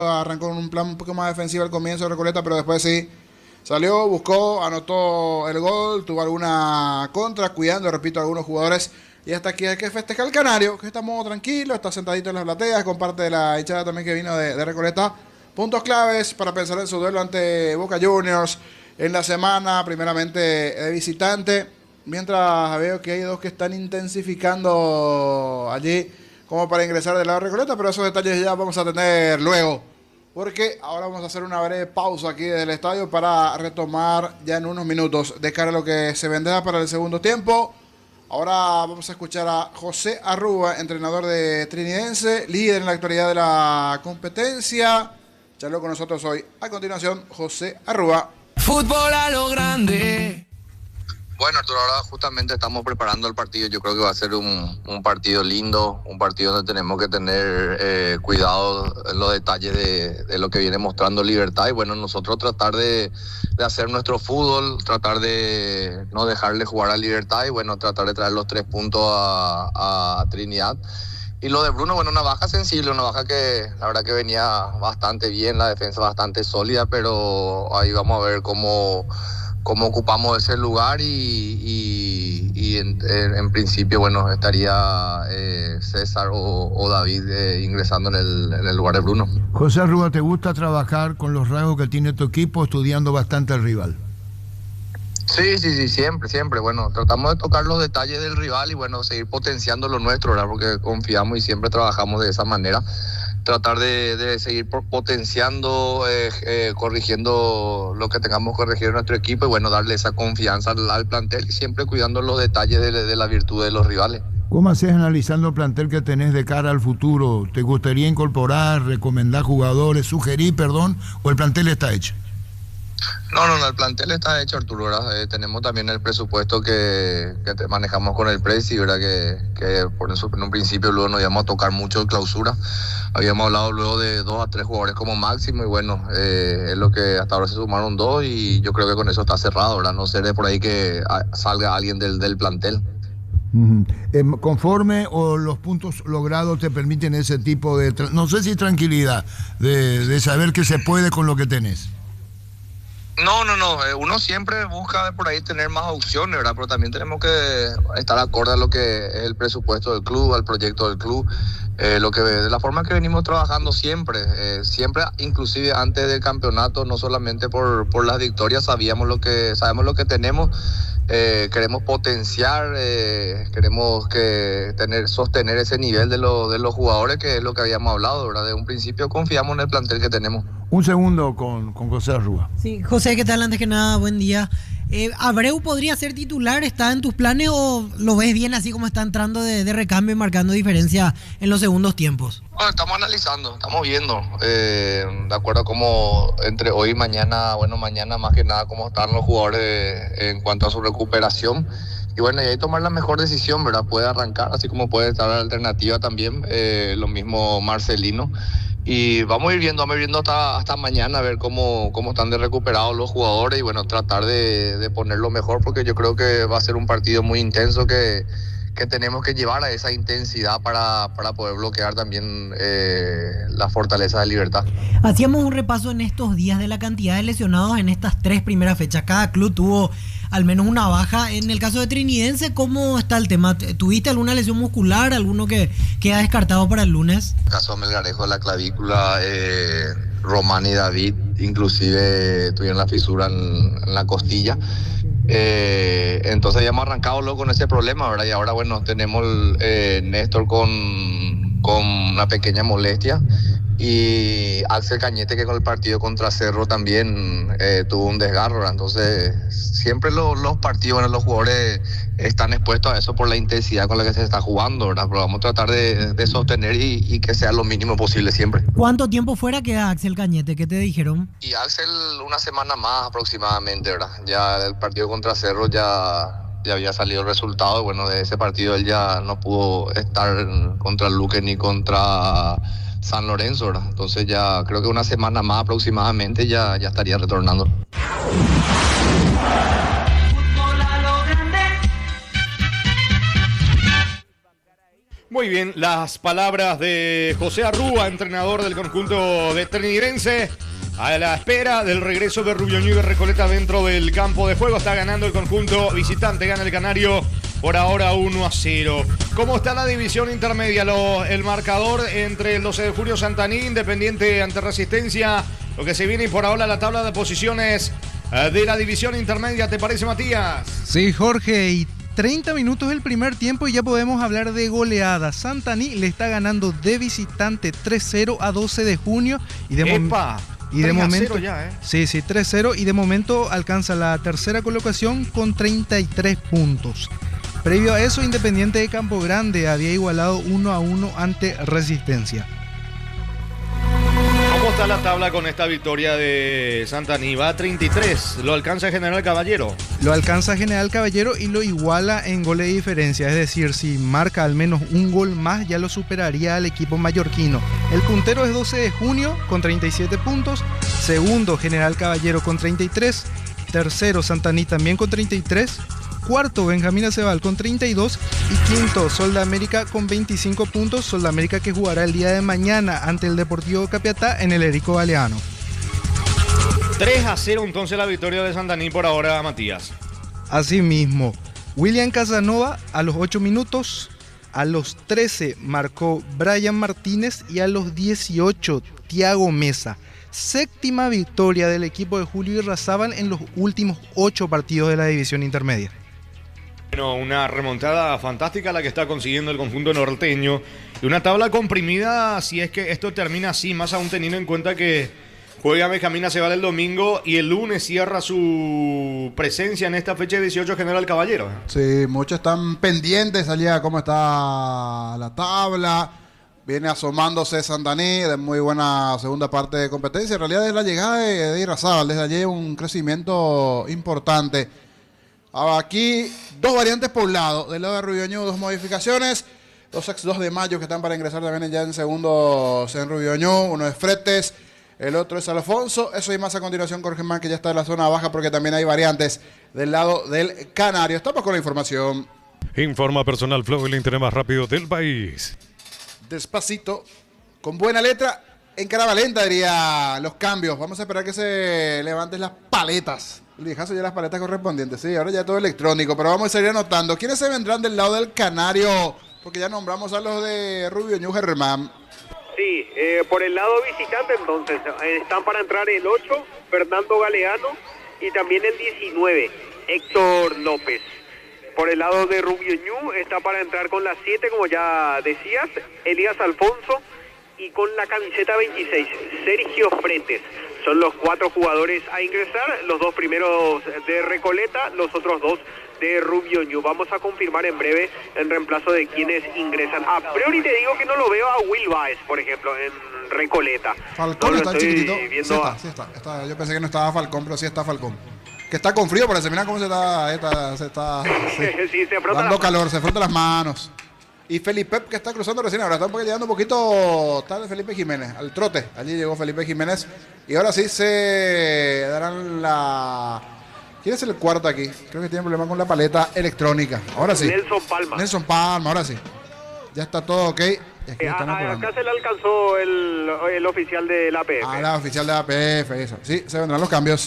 arrancó con un plan un poco más defensivo al comienzo de Recoleta, pero después sí salió, buscó, anotó el gol, tuvo alguna contra, cuidando, repito, a algunos jugadores. Y hasta aquí hay que festejar el Canario, que estamos tranquilos, está sentadito en las plateas, con parte de la hinchada también que vino de Recoleta. Puntos claves para pensar en su duelo ante Boca Juniors en la semana, primeramente de visitante. Mientras veo que hay dos que están intensificando allí como para ingresar del lado de Recoleta, pero esos detalles ya vamos a tener luego. Porque ahora vamos a hacer una breve pausa aquí desde el estadio para retomar ya en unos minutos de cara a lo que se vendrá para el segundo tiempo. Ahora vamos a escuchar a José Arrúa, entrenador de Trinidense, líder en la actualidad de la competencia. Charló con nosotros hoy. A continuación, José Arrúa. Fútbol a lo grande. Bueno, Arturo, ahora justamente estamos preparando el partido. Yo creo que va a ser un partido lindo, un partido donde tenemos que tener cuidado en los detalles de lo que viene mostrando Libertad. Y bueno, nosotros tratar de hacer nuestro fútbol, tratar de no dejarle jugar a Libertad y bueno, tratar de traer los 3 puntos a Trinidad. Y lo de Bruno, bueno, una baja sensible, una baja que la verdad que venía bastante bien, la defensa bastante sólida, pero ahí vamos a ver cómo ocupamos ese lugar y en principio, bueno, estaría César o David ingresando en el lugar de Bruno. José Arrúa, ¿te gusta trabajar con los rasgos que tiene tu equipo, estudiando bastante al rival? Sí, siempre. Bueno, tratamos de tocar los detalles del rival y bueno, seguir potenciando lo nuestro, ¿verdad? Porque confiamos y siempre trabajamos de esa manera. Tratar de seguir potenciando, corrigiendo lo que tengamos que corregir en nuestro equipo y bueno, darle esa confianza al plantel y siempre cuidando los detalles de la virtud de los rivales. ¿Cómo haces analizando el plantel que tenés de cara al futuro? ¿Te gustaría incorporar, recomendar jugadores, sugerir, o el plantel está hecho? No, el plantel está hecho, Arturo, ¿verdad? Tenemos también el presupuesto que manejamos con el Presi, ¿verdad? Que por eso en un principio luego nos íbamos a tocar mucho de clausura. Habíamos hablado luego de 2 a 3 jugadores como máximo y bueno, es lo que hasta ahora se sumaron 2 y yo creo que con eso está cerrado, ¿verdad? No sé de por ahí que salga alguien del plantel. ¿Conforme o los puntos logrados te permiten ese tipo de, no sé si tranquilidad, de saber que se puede con lo que tenés? No, uno siempre busca de por ahí tener más opciones, ¿verdad? Pero también tenemos que estar acorde a lo que es el presupuesto del club, al proyecto del club, de la forma que venimos trabajando siempre, inclusive antes del campeonato, no solamente por las victorias, sabemos lo que tenemos, queremos potenciar, queremos sostener ese nivel de los jugadores, que es lo que habíamos hablado, ¿verdad? De un principio confiamos en el plantel que tenemos. Un segundo con José Arrúa. Sí, José, ¿qué tal? Antes que nada, buen día. ¿Abreu podría ser titular? ¿Está en tus planes o lo ves bien así como está entrando de recambio y marcando diferencia en los segundos tiempos? Bueno, estamos analizando, estamos viendo, de acuerdo a cómo entre hoy y mañana, mañana más que nada cómo están los jugadores en cuanto a su recuperación. Y bueno, y ahí tomar la mejor decisión, ¿verdad? Puede arrancar, así como puede estar la alternativa también, lo mismo Marcelino. Y vamos a ir viendo hasta mañana a ver cómo están de recuperados los jugadores y bueno, tratar de ponerlo mejor porque yo creo que va a ser un partido muy intenso que tenemos que llevar a esa intensidad para poder bloquear también la fortaleza de Libertad. Hacíamos un repaso en estos días de la cantidad de lesionados en estas 3 primeras fechas. Cada club tuvo al menos una baja. En el caso de Trinidense, ¿cómo está el tema? ¿Tuviste alguna lesión muscular, alguno que queda descartado para el lunes? En el caso de Melgarejo, la clavícula, Román y David inclusive tuvieron la fisura en la costilla. Entonces ya hemos arrancado luego con ese problema, ¿verdad? Y ahora bueno, tenemos Néstor con una pequeña molestia y Axel Cañete, que con el partido contra Cerro también tuvo un desgarro, ¿verdad? Entonces siempre los partidos, bueno, los jugadores están expuestos a eso por la intensidad con la que se está jugando, ¿verdad? Pero vamos a tratar de sostener y que sea lo mínimo posible siempre. ¿Cuánto tiempo fuera queda Axel Cañete? ¿Qué te dijeron? Y Axel una semana más aproximadamente, ¿verdad? Ya el partido contra Cerro ya había salido el resultado y bueno, de ese partido él ya no pudo estar contra Luque ni contra San Lorenzo, ¿verdad? Entonces ya creo que una semana más aproximadamente ya estaría retornando. Muy bien, las palabras de José Arrúa, entrenador del conjunto de Trinidense, a la espera del regreso de Rubio Ñu y de Recoleta dentro del campo de juego. Está ganando el conjunto visitante, gana el Canario por ahora 1-0. ¿Cómo está la división intermedia? El marcador entre el 12 de julio Santaní, Independiente ante Resistencia, lo que se viene y por ahora la tabla de posiciones de la división intermedia. ¿Te parece, Matías? Sí, Jorge, y 30 minutos el primer tiempo y ya podemos hablar de goleada. Santaní le está ganando de visitante 3-0 a 12 de junio y de momento ya, Sí, 3-0 y de momento alcanza la tercera colocación con 33 puntos. Previo a eso, Independiente de Campo Grande había igualado 1-1 ante Resistencia. ¿Cómo está la tabla con esta victoria de Santaní? Va a 33, ¿lo alcanza General Caballero? Lo alcanza General Caballero y lo iguala en goles de diferencia, es decir, si marca al menos un gol más ya lo superaría al equipo mallorquino. El puntero es 12 de junio con 37 puntos, segundo General Caballero con 33, tercero Santaní también con 33, cuarto Benjamín Acebal con 32 y quinto Sol de América con 25 puntos. Sol de América que jugará el día de mañana ante el Deportivo Capiatá en el Erico Galeano. 3-0 entonces la victoria de Santaní por ahora, Matías. Asimismo, William Casanova a los 8 minutos, a los 13 marcó Brian Martínez y a los 18 Thiago Mesa. Séptima victoria del equipo de Julio Irrazábal en los últimos 8 partidos de la división intermedia. Bueno, una remontada fantástica la que está consiguiendo el conjunto norteño y una tabla comprimida si es que esto termina así, más aún teniendo en cuenta que juega Benjamín Acebal el domingo y el lunes cierra su presencia en esta fecha de 18 General Caballero. Sí, muchos están pendientes allá cómo está la tabla. Viene asomándose Santaní de muy buena segunda parte de competencia. En realidad desde la llegada de Irrazábal, desde allí un crecimiento importante. Aquí dos variantes por un lado. Del lado de Rubio Ñu, dos modificaciones. Dos ex-2 de mayo que están para ingresar también ya en segundos en Rubio Ñu. Uno es Fretes, el otro es Alfonso. Eso y más a continuación con Germán, que ya está en la zona baja porque también hay variantes del lado del Canario. Estamos con la información. Informa Personal Flow, el internet más rápido del país. Despacito, con buena letra, en cara lenta diría los cambios. Vamos a esperar que se levanten las paletas. El viejazo ya las paletas correspondientes. Sí, ahora ya todo electrónico, pero vamos a seguir anotando. ¿Quiénes se vendrán del lado del Canario? Porque ya nombramos a los de Rubio Ñu, Germán. Sí, por el lado visitante entonces están para entrar el 8, Fernando Galeano, y también el 19, Héctor López. Por el lado de Rubio Ñu está para entrar con la 7, como ya decías, Elías Alfonso, y con la camiseta 26, Sergio Fretes. Son los 4 jugadores a ingresar, los 2 primeros de Recoleta, los otros 2 de Rubio Ñu. Vamos a confirmar en breve en reemplazo de quienes ingresan. A priori te digo que no lo veo a Will Baez, por ejemplo, en Recoleta. Falcón no está chiquitito. Viendo Sí está. Yo pensé que no estaba Falcón, pero sí está Falcón. Que está con frío, parece. Mira cómo se está sí, se frota dando calor, se frota las manos. Y Felipe, que está cruzando recién ahora, está llegando un poquito tarde Felipe Jiménez, al trote. Allí llegó Felipe Jiménez. Y ahora sí se darán la... ¿Quién es el cuarto aquí? Creo que tiene problema con la paleta electrónica. Ahora sí. Nelson Palma, ahora sí. Ya está todo ok. Y aquí acá se le alcanzó el oficial de la APF. La oficial de la APF, eso. Sí, se vendrán los cambios.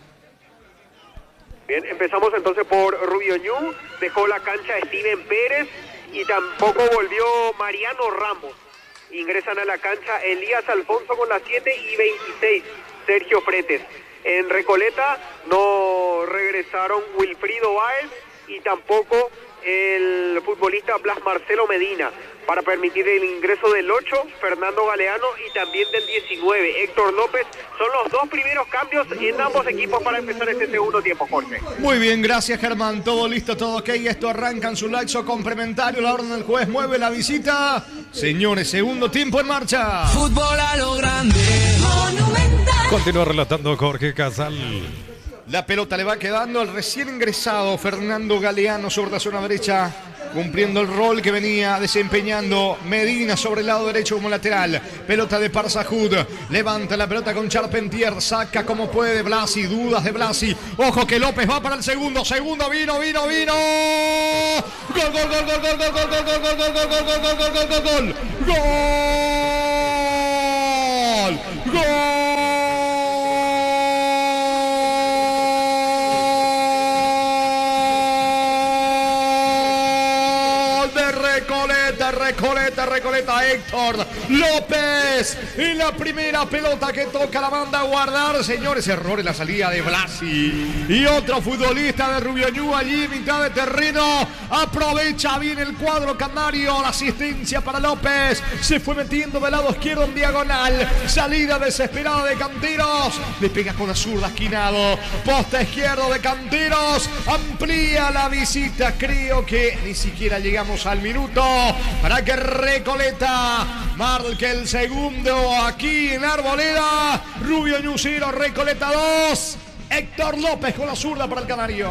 Bien, empezamos entonces por Rubio Ñu. Dejó la cancha Steven Pérez y tampoco volvió Mariano Ramos. Ingresan a la cancha Elías Alfonso con las 7 y 26, Sergio Fretes. En Recoleta no regresaron Wilfrido Báez y tampoco el futbolista Blas Marcelo Medina, para permitir el ingreso del 8, Fernando Galeano, y también del 19, Héctor López. Son los 2 primeros cambios en ambos equipos para empezar este segundo tiempo, Jorge. Muy bien, gracias Germán, todo listo, todo ok. Esto arranca en su laxo complementario, la orden del juez mueve la visita. Señores, segundo tiempo en marcha. Fútbol a lo grande. Monumental. Continúa relatando Jorge Casal. La pelota le va quedando al recién ingresado Fernando Galeano sobre la zona derecha. cumpliendo el rol que venía desempeñando Medina sobre el lado derecho como lateral. Pelota de Parsahud, levanta la pelota con Charpentier, saca como puede Blasi, dudas de Blasi. Ojo que López va para el segundo, vino. Gol, Recoleta, Héctor López. Y la primera pelota que toca la manda a guardar. Señores, error en la salida de Blasi. Y otro futbolista de Rubioñú allí, mitad de terreno. Aprovecha bien el cuadro canario. La asistencia para López. Se fue metiendo del lado izquierdo en diagonal. Salida desesperada de Canteros. Le pega con la zurda, esquinado. Poste izquierdo de Canteros. Amplía la visita. Creo que ni siquiera llegamos al minuto para que Recoleta marque el segundo aquí en Arboleda. Rubioñú 0, Recoleta 2. Héctor López con la zurda para el canario.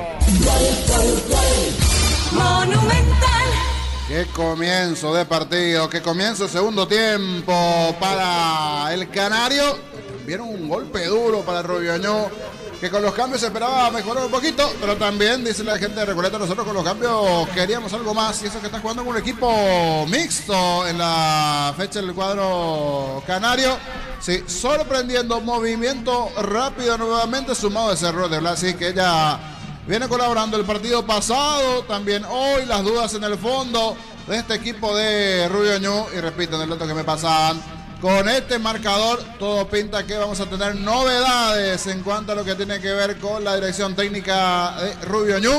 Monumental. Qué comienzo de partido, qué comienzo de segundo tiempo para el canario. Vieron un golpe duro para el Rubioñú, que con los cambios se esperaba mejorar un poquito, pero también dice la gente de Recoleta, nosotros con los cambios queríamos algo más, y eso que está jugando con un equipo mixto en la fecha del cuadro canario. Sí, sorprendiendo, movimiento rápido nuevamente, sumado a ese error de Blasi, que ya viene colaborando el partido pasado, también hoy las dudas en el fondo de este equipo de Rubioñú. Y repito, en el dato que me pasaban, con este marcador todo pinta que vamos a tener novedades en cuanto a lo que tiene que ver con la dirección técnica de Rubioñú.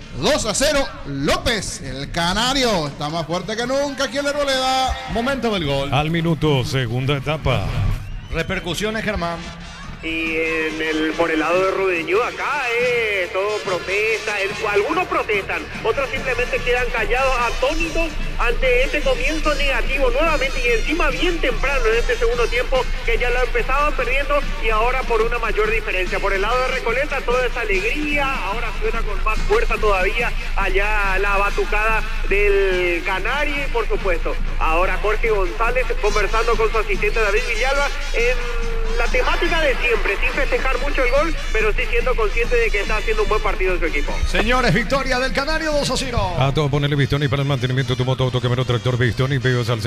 2-0, López, el canario, está más fuerte que nunca aquí en la Arboleda. Momento del gol. Al minuto, segunda etapa. Repercusiones, Germán. Y por el lado de Rubioñú, acá todo protesta, algunos protestan, otros simplemente quedan callados, atónitos ante este comienzo negativo nuevamente, y encima bien temprano en este segundo tiempo, que ya lo empezaban perdiendo y ahora por una mayor diferencia. Por el lado de Recoleta toda esa alegría, ahora suena con más fuerza todavía allá la batucada del canario, y por supuesto ahora Jorge González conversando con su asistente David Villalba en la temática de siempre, sin festejar mucho el gol, pero sí siendo consciente de que está haciendo un buen partido en su equipo. Señores, victoria del canario 2-0. A todo ponerle Bistoni para el mantenimiento de tu moto, autoquemero, tractor Bistoni. Pedidos al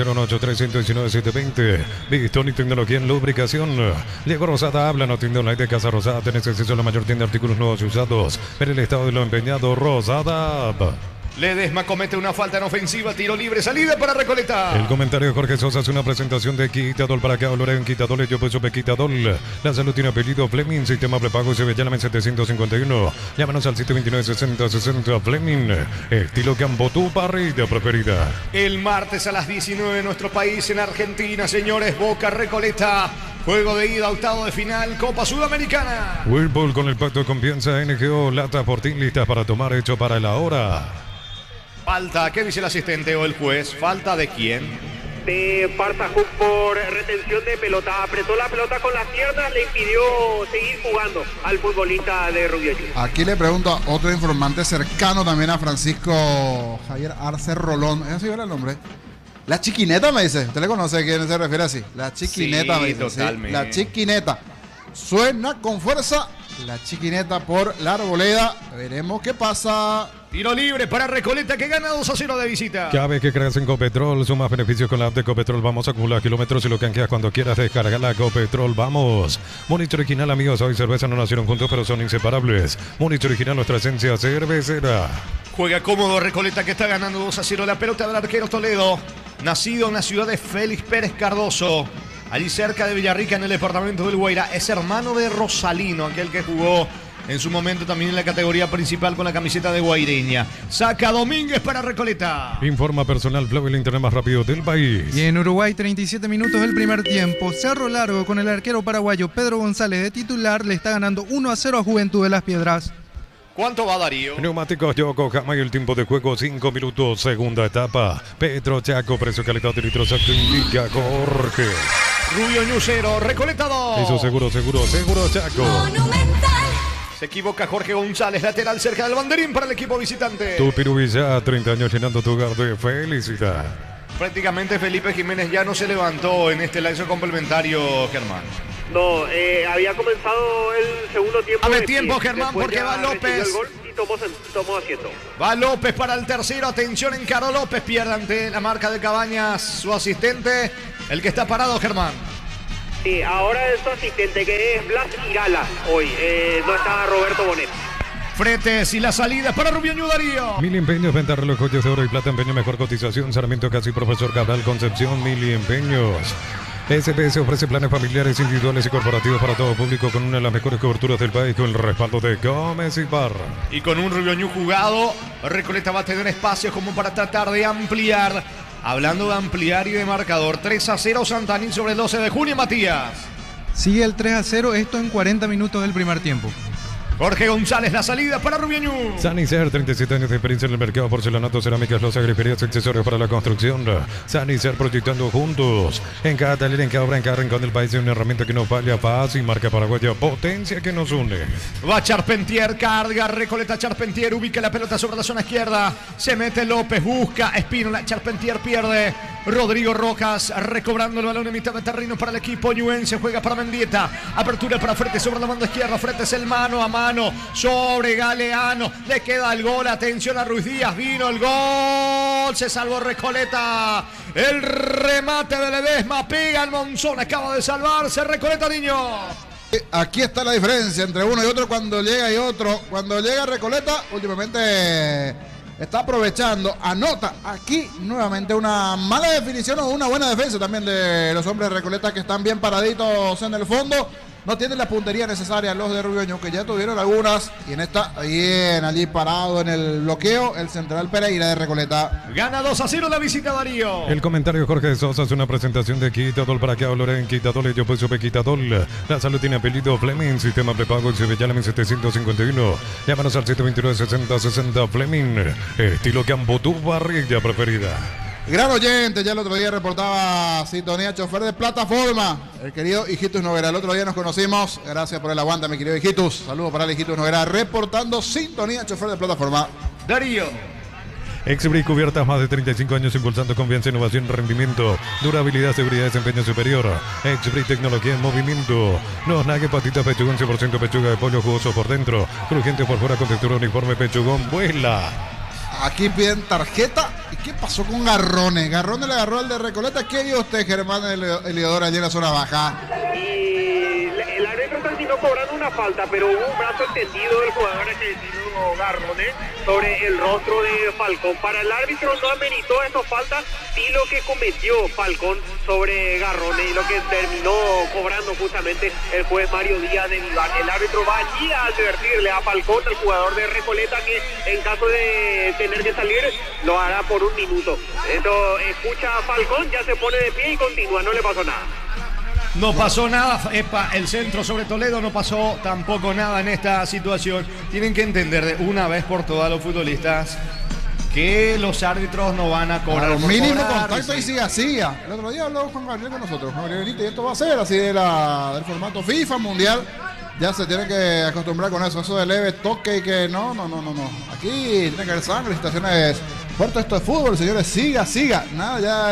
093-119-720. Bistoni, tecnología en lubricación. Diego Rosada habla, no tienda online de Casa Rosada. Tenés acceso a la mayor tienda de artículos nuevos y usados. Ver el estado de lo empeñado, Rosada. Ledesma comete una falta en ofensiva, tiro libre, salida para Recoleta. El comentario de Jorge Sosa es una presentación de Quitadol para acá, Loren Quitadol, yo peso Quitadol. La salud tiene apellido Fleming, sistema prepago se ve llama 751. Llámanos al 729-6060 Fleming. Estilo Campo, tu parrilla preferida. El martes a las 19 en nuestro país, en Argentina, señores, Boca Recoleta. Juego de ida, octavo de final, Copa Sudamericana. Whirlpool con el pacto de confianza, NGO, Lata Fortín, listas para tomar, hecho para la hora. Falta, ¿qué dice el asistente o el juez? ¿Falta de quién? De Parsahud por retención de pelota. Apretó la pelota con las piernas, le impidió seguir jugando al futbolista de Rubioñú. Aquí le pregunto a otro informante cercano también a Francisco Javier Arce Rolón. ¿Ese sí era el nombre? La Chiquineta, me dice. ¿Usted le conoce a quién se refiere así? La Chiquineta, sí, me dice. totalmente. Sí, la Chiquineta. Suena con fuerza la Chiquineta por la Arboleda. Veremos qué pasa. Tiro libre para Recoleta, que gana 2-0 de visita. Cada vez que creas en Copetrol, suma beneficios con la app de Copetrol. Vamos a acumular kilómetros y lo canjeas cuando quieras. Descargar la Copetrol, vamos. Múnich Original, amigos, hoy cerveza no nacieron juntos, pero son inseparables. Múnich Original, nuestra esencia cervecera. Juega cómodo Recoleta, que está ganando 2-0. La pelota del arquero Toledo, nacido en la ciudad de Félix Pérez Cardoso, allí cerca de Villarrica, en el departamento del Guairá. Es hermano de Rosalino, aquel que jugó en su momento también en la categoría principal con la camiseta de Guaireña. Saca Domínguez para Recoleta. Informa Personal Flow, el internet más rápido del país. Y en Uruguay, 37 minutos del primer tiempo. Cerro Largo con el arquero paraguayo Pedro González de titular. Le está ganando 1-0 a Juventud de las Piedras. ¿Cuánto va Darío? Neumáticos Yokohama y el tiempo de juego 5 minutos, segunda etapa. Petro Chaco, precio, calidad de litros, indica Jorge. Rubioñú 0, Recoleta 2. Eso seguro Chaco. Monumental. Se equivoca Jorge González, lateral cerca del banderín para el equipo visitante. Tu Pirubilla, 30 años llenando tu hogar de felicidad. Prácticamente Felipe Jiménez ya no se levantó en este lapso complementario, Germán. No, había comenzado el segundo tiempo. A ver, de tiempo, pie. Germán, Después porque ya va recibió López. el gol y tomó asiento. Va López para el tercero. Atención, encaró López. Pierde ante la marca de Cabañas su asistente. El que está parado, Germán. Sí, ahora es su asistente, que es Blas Irala hoy. No está Roberto Bonet. Fretes y la salida para Rubio Ñu Darío. Mil empeños, venta reloj, joyas de oro y plata, empeño, mejor cotización. Sarmiento Casi, Profesor Cabral, Concepción, Mil empeños. SPS ofrece planes familiares, individuales y corporativos para todo público con una de las mejores coberturas del país con el respaldo de Gómez y Parra. Y con un Rubio Ñu jugado, Recoleta va a tener espacios como para tratar de ampliar. Hablando de ampliar y de marcador, 3-0 Santaní sobre el 12 de junio, Matías. Sigue el 3-0, esto en 40 minutos del primer tiempo. Jorge González, la salida para Rubio Ñu. Sanicer, 37 años de experiencia en el mercado, porcelanato, cerámicas, losas, griferías, accesorios para la construcción. Sanicer, proyectando juntos. En cada taller, en cada obra, en cada rincón del país, una herramienta que no falla, paz y marca paraguaya, potencia que nos une. Va Charpentier, carga, Recoleta Charpentier, ubica la pelota sobre la zona izquierda. Se mete López, busca Espínola, Charpentier pierde. Rodrigo Rojas recobrando el balón en mitad de terreno para el equipo ñuense. Juega para Mendieta. Apertura para Fretes sobre la banda izquierda. Fretes el mano a mano sobre Galeano. Le queda el gol. Atención a Ruiz Díaz. Vino el gol. Se salvó Recoleta. El remate de Ledesma. Pega el Monzón. Acaba de salvarse Recoleta, niño. Aquí está la diferencia entre uno y otro cuando llega y otro. Cuando llega Recoleta, últimamente está aprovechando, anota aquí nuevamente una mala definición o una buena defensa también de los hombres de Recoleta, que están bien paraditos en el fondo. No tienen la puntería necesaria los de Rubio Ñu, que ya tuvieron algunas. Y en esta, bien allí parado en el bloqueo, el central Pereira de Recoleta. Gana 2-0 la visita, Darío. El comentario de Jorge Sosa es una presentación de Quitadol. Para que hablar en Quitadol, yo pues supe Quitadol. La salud tiene apellido Fleming, sistema prepago Sevillana 1751. Llámanos al 729-6060 Fleming. Estilo Campo, tu barrilla preferida. Gran oyente, ya el otro día reportaba sintonía, chofer de plataforma, el querido Hijitus Noguera. El otro día nos conocimos, gracias por el aguante, mi querido Hijitus. Saludos para el Hijitus Noguera, reportando sintonía, chofer de plataforma. Darío. Exbri cubiertas, más de 35 años impulsando confianza, innovación, rendimiento, durabilidad, seguridad, desempeño superior. Exbri, tecnología en movimiento. No nague, patita, pechugón, 100% pechuga de pollo, jugoso por dentro, crujiente por fuera, con textura uniforme, pechugón, vuela. Aquí piden tarjeta. ¿Y qué pasó con Garrone? Garrone le agarró al de Recoleta. ¿Qué vio usted, Germán Eliodoro, allí en la zona baja? Y el árbitro terminó cobrando una falta, pero hubo un brazo extendido del jugador argentino Garrone sobre el rostro de Falcón. Para el árbitro no ameritó esa falta, sí lo que cometió Falcón sobre Garrone y lo que terminó cobrando justamente el juez Mario Díaz de Vivar. El árbitro va allí a advertirle a Falcón, el jugador de Recoleta, que en caso de tener que salir lo hará por un minuto. Esto escucha a Falcón, ya se pone de pie y continúa, no le pasó nada. No pasó nada, el centro sobre Toledo, no pasó tampoco nada en esta situación. Tienen que entender de una vez por todas los futbolistas que los árbitros no van a cobrar. Claro, mínimo contacto y siga. El otro día habló Juan Gabriel con nosotros, Juan Gabriel, y esto va a ser así del formato FIFA mundial. Ya se tiene que acostumbrar con eso de leve toque y que no. Aquí tiene que haber sangre, situaciones fuertes. Esto es fútbol, señores, siga. Nada ya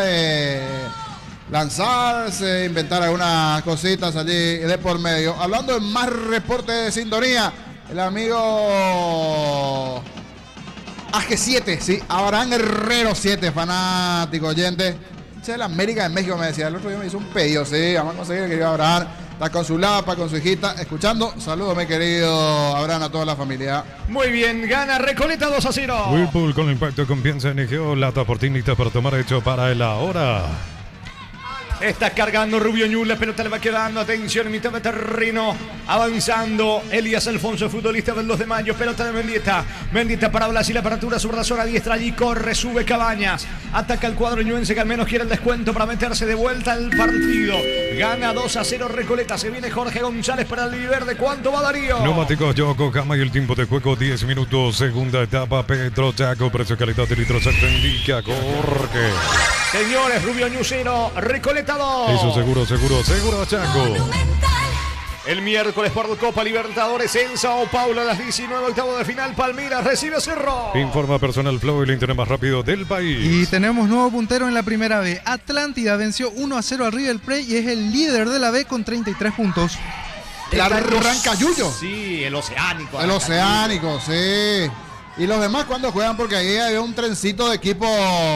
lanzarse, inventar algunas cositas allí de por medio. Hablando de más reporte de sintonía, el amigo AG7, sí, Abraham Herrero 7, fanático oyente. Es la América de México, me decía. El otro día me hizo un pedido, sí, vamos a conseguir el querido Abraham. Está con su lapa, con su hijita, escuchando. Saludos, mi querido Abraham, a toda la familia. Muy bien, gana Recoleta 2-0. Whirlpool con el impacto de confianza en NGO, lata oportunista para tomar hecho para el ahora. Está cargando Rubio Ñu, la pelota le va quedando, atención en mitad de terreno, avanzando Elías Alfonso, futbolista del 2 de mayo, pelota de Mendieta para Blas y la apertura sobre la zona diestra, allí corre, sube Cabañas, ataca el cuadro ñuense que al menos quiere el descuento para meterse de vuelta al partido. Gana 2-0 Recoleta, se viene Jorge González para el Viverde. ¿Cuánto va, Darío? Neumáticos Yokohama y el tiempo de juego 10 minutos, segunda etapa, Petro Chaco, precio calidad de litro exacto indica Jorge. Señores, Rubio Ñu 0, Recoleta 2. Eso seguro, Chaco. El miércoles por Copa Libertadores en Sao Paulo a las 19, octavo de final. Palmeiras recibe a Cerro. Informa Personal Flow, el internet más rápido del país. Y tenemos nuevo puntero en la primera B. Atlántida venció 1-0 al River Plate y es el líder de la B con 33 puntos. El Rancayuyo. Sí, el Oceánico. El Oceánico, sí. Y los demás cuando juegan, porque ahí había un trencito de equipos.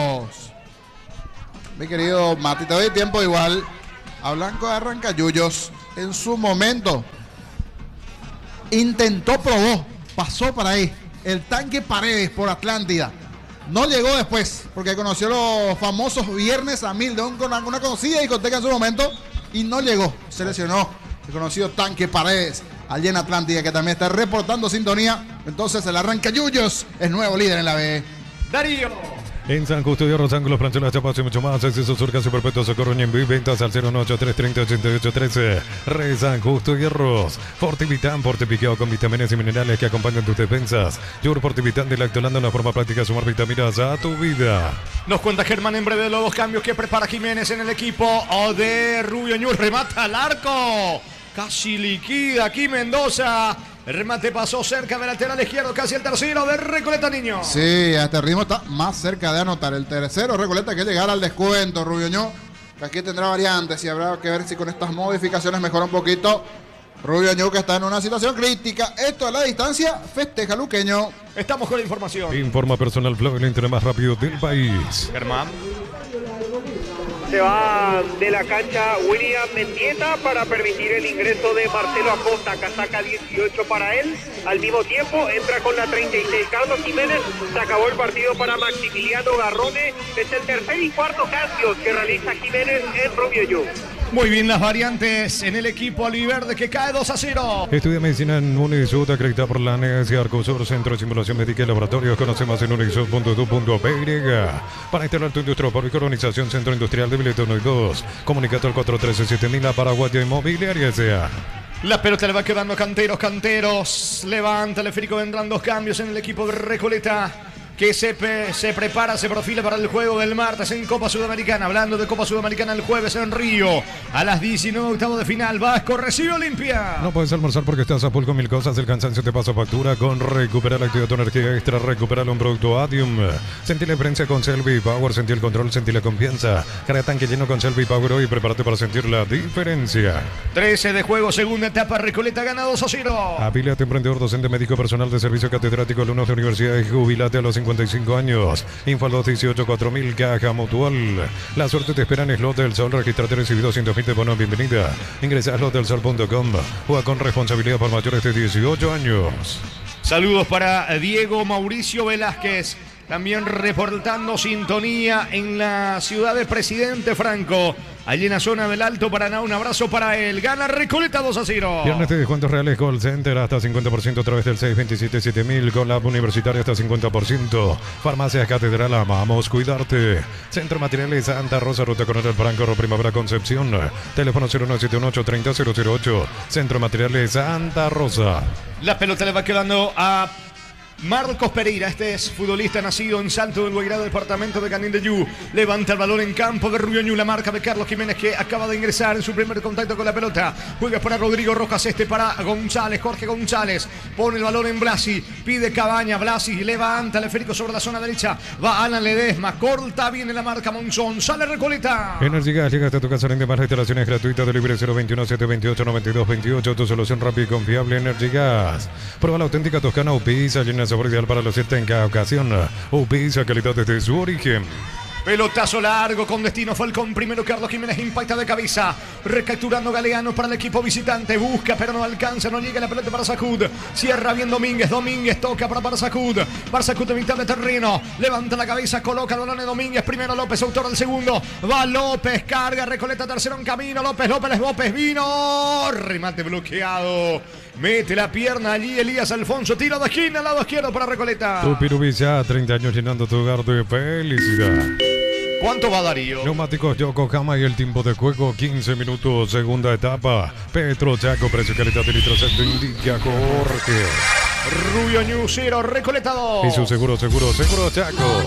Mi querido Mati, te doy tiempo igual. A Blanco de Rancayuyos, en su momento, probó, pasó para ahí. El tanque Paredes por Atlántida. No llegó después, porque conoció los famosos viernes a 1000 de una conocida discoteca en su momento, y no llegó. Se lesionó el conocido tanque Paredes, allí en Atlántida, que también está reportando sintonía. Entonces el Rancayuyos es nuevo líder en la B. Darío. En San Justo de Arroz, Ángulos, Planchuelas, Chapas y mucho más. Acceso, surca, superpeto, socorro, y envío y ventas al 018-330-8813. Re San Justo de Arroz. Fortivitán, fortificado con vitaminas y minerales que acompañan tus defensas. Yor Fortivitán de Lactolanda, una forma práctica de sumar vitaminas a tu vida. Nos cuenta Germán en breve los dos cambios que prepara Jiménez en el equipo de Rubio Ñu. Remata al arco. Casi liquida aquí Mendoza. El remate pasó cerca del lateral izquierdo, casi el tercero de Recoleta, Niño. Sí, a este ritmo está más cerca de anotar. El tercero, Recoleta, que llegar al descuento, Rubio Ñu. Que aquí tendrá variantes y habrá que ver si con estas modificaciones mejora un poquito. Rubio Ñu, que está en una situación crítica. Esto a la distancia, festeja Luqueño. Estamos con la información. Informa Personal Flow, el internet más rápido del país. Germán. Se va de la cancha William Mendieta para permitir el ingreso de Marcelo Acosta, casaca 18 para él. Al mismo tiempo entra con la 36 Carlos Jiménez. Se acabó el partido para Maximiliano Garrone. Es el tercer y cuarto cambios que realiza Jiménez en Rubio Ñu. Muy bien las variantes en el equipo aliverde que cae 2-0. Estudia medicina en Unisud, acreditada por la NES y Arcosur, Centro de Simulación Médica y Laboratorios. Conoce más en unisud.edu.py. Para instalar tu industria por organización Centro Industrial de Billete 1 y 2. Comunicate al 413-7000, la Paraguaya Inmobiliaria sea. La pelota le va quedando Canteros. Levanta el esférico, vendrán dos cambios en el equipo de Recoleta, que se prepara, se profila para el juego del martes en Copa Sudamericana. Hablando de Copa Sudamericana, el jueves en Río, a las 19, octavo de final. Vasco recibe Olimpia. No puedes almorzar porque estás a full con mil cosas. El cansancio te pasa factura. Con Recuperar, activa tu energía extra. Recuperar un producto Adium. Sentí la diferencia con Selvi Power. Sentí el control, sentí la confianza. Carga tanque lleno con Selvi Power hoy. Prepárate para sentir la diferencia. 13 de juego, segunda etapa. Recoleta gana 2-0. Afíliate, emprendedor, docente, médico, personal de servicio, catedrático, alumnos de universidad y jubilate a los 55 años. Info al 218-4000, Caja Mutual. La suerte te espera en Slot del Sol. Regístrate, recibido 200.000 de bono. Bienvenida. Ingresa a slotdelsol.com. Juega con responsabilidad por mayores de 18 años. Saludos para Diego Mauricio Velázquez. También reportando sintonía en la ciudad de Presidente Franco. Allí en la zona del Alto Paraná, un abrazo para él. Gana Recoleta 2-0. Viernes de descuentos reales Call Center hasta 50% a través del 627-7000. Con la universitaria hasta 50%. Farmacias Catedral, amamos cuidarte. Centro Materiales Santa Rosa, Ruta Coronel Franco, Primavera Concepción. Teléfono 0978-30-008. Centro Materiales Santa Rosa. La pelota le va quedando a Marcos Pereira. Este es futbolista nacido en Salto del Guairá, departamento de Canindeyú. Levanta el balón en campo de Rubio Ñu. La marca de Carlos Jiménez, que acaba de ingresar en su primer contacto con la pelota. Juega para Rodrigo Rojas, para González, Jorge González. Pone el balón en Blasi, pide Cabaña. Blasi levanta el esférico sobre la zona derecha. Va Alan Ledesma, corta, viene la marca Monzón. Sale Recoleta. Energy Gas, llega hasta tu casa en demás instalaciones gratuitas de libre 021-728-9228. Tu solución rápida y confiable, Energy Gas. Prueba la auténtica Toscana Upisa, llena sabor ideal para lucirte en cada ocasión. Upisa, calidad desde su origen. Pelotazo largo con destino Falcón. Primero Carlos Jiménez, impacta de cabeza. Recapturando Galeano para el equipo visitante. Busca, pero no alcanza. No llega la pelota para Sacud. Cierra bien Domínguez. Domínguez toca para Sacud. Sacud de mitad de terreno. Levanta la cabeza, coloca el balón de Domínguez. Primero López, autor del segundo. Va López, carga. Recoleta tercero en camino. López vino. Remate bloqueado. Mete la pierna allí Elías Alfonso. Tiro de esquina, lado izquierdo para Recoleta. Tupirubisa, 30 años llenando tu hogar de felicidad. ¿Cuánto va Darío? Neumáticos Yokohama y el tiempo de juego 15 minutos, segunda etapa. Petro Chaco, precio calidad de litro secto indica Jorge. Rubio Ñu 0, Recoleta 2. Y su seguro Chaco.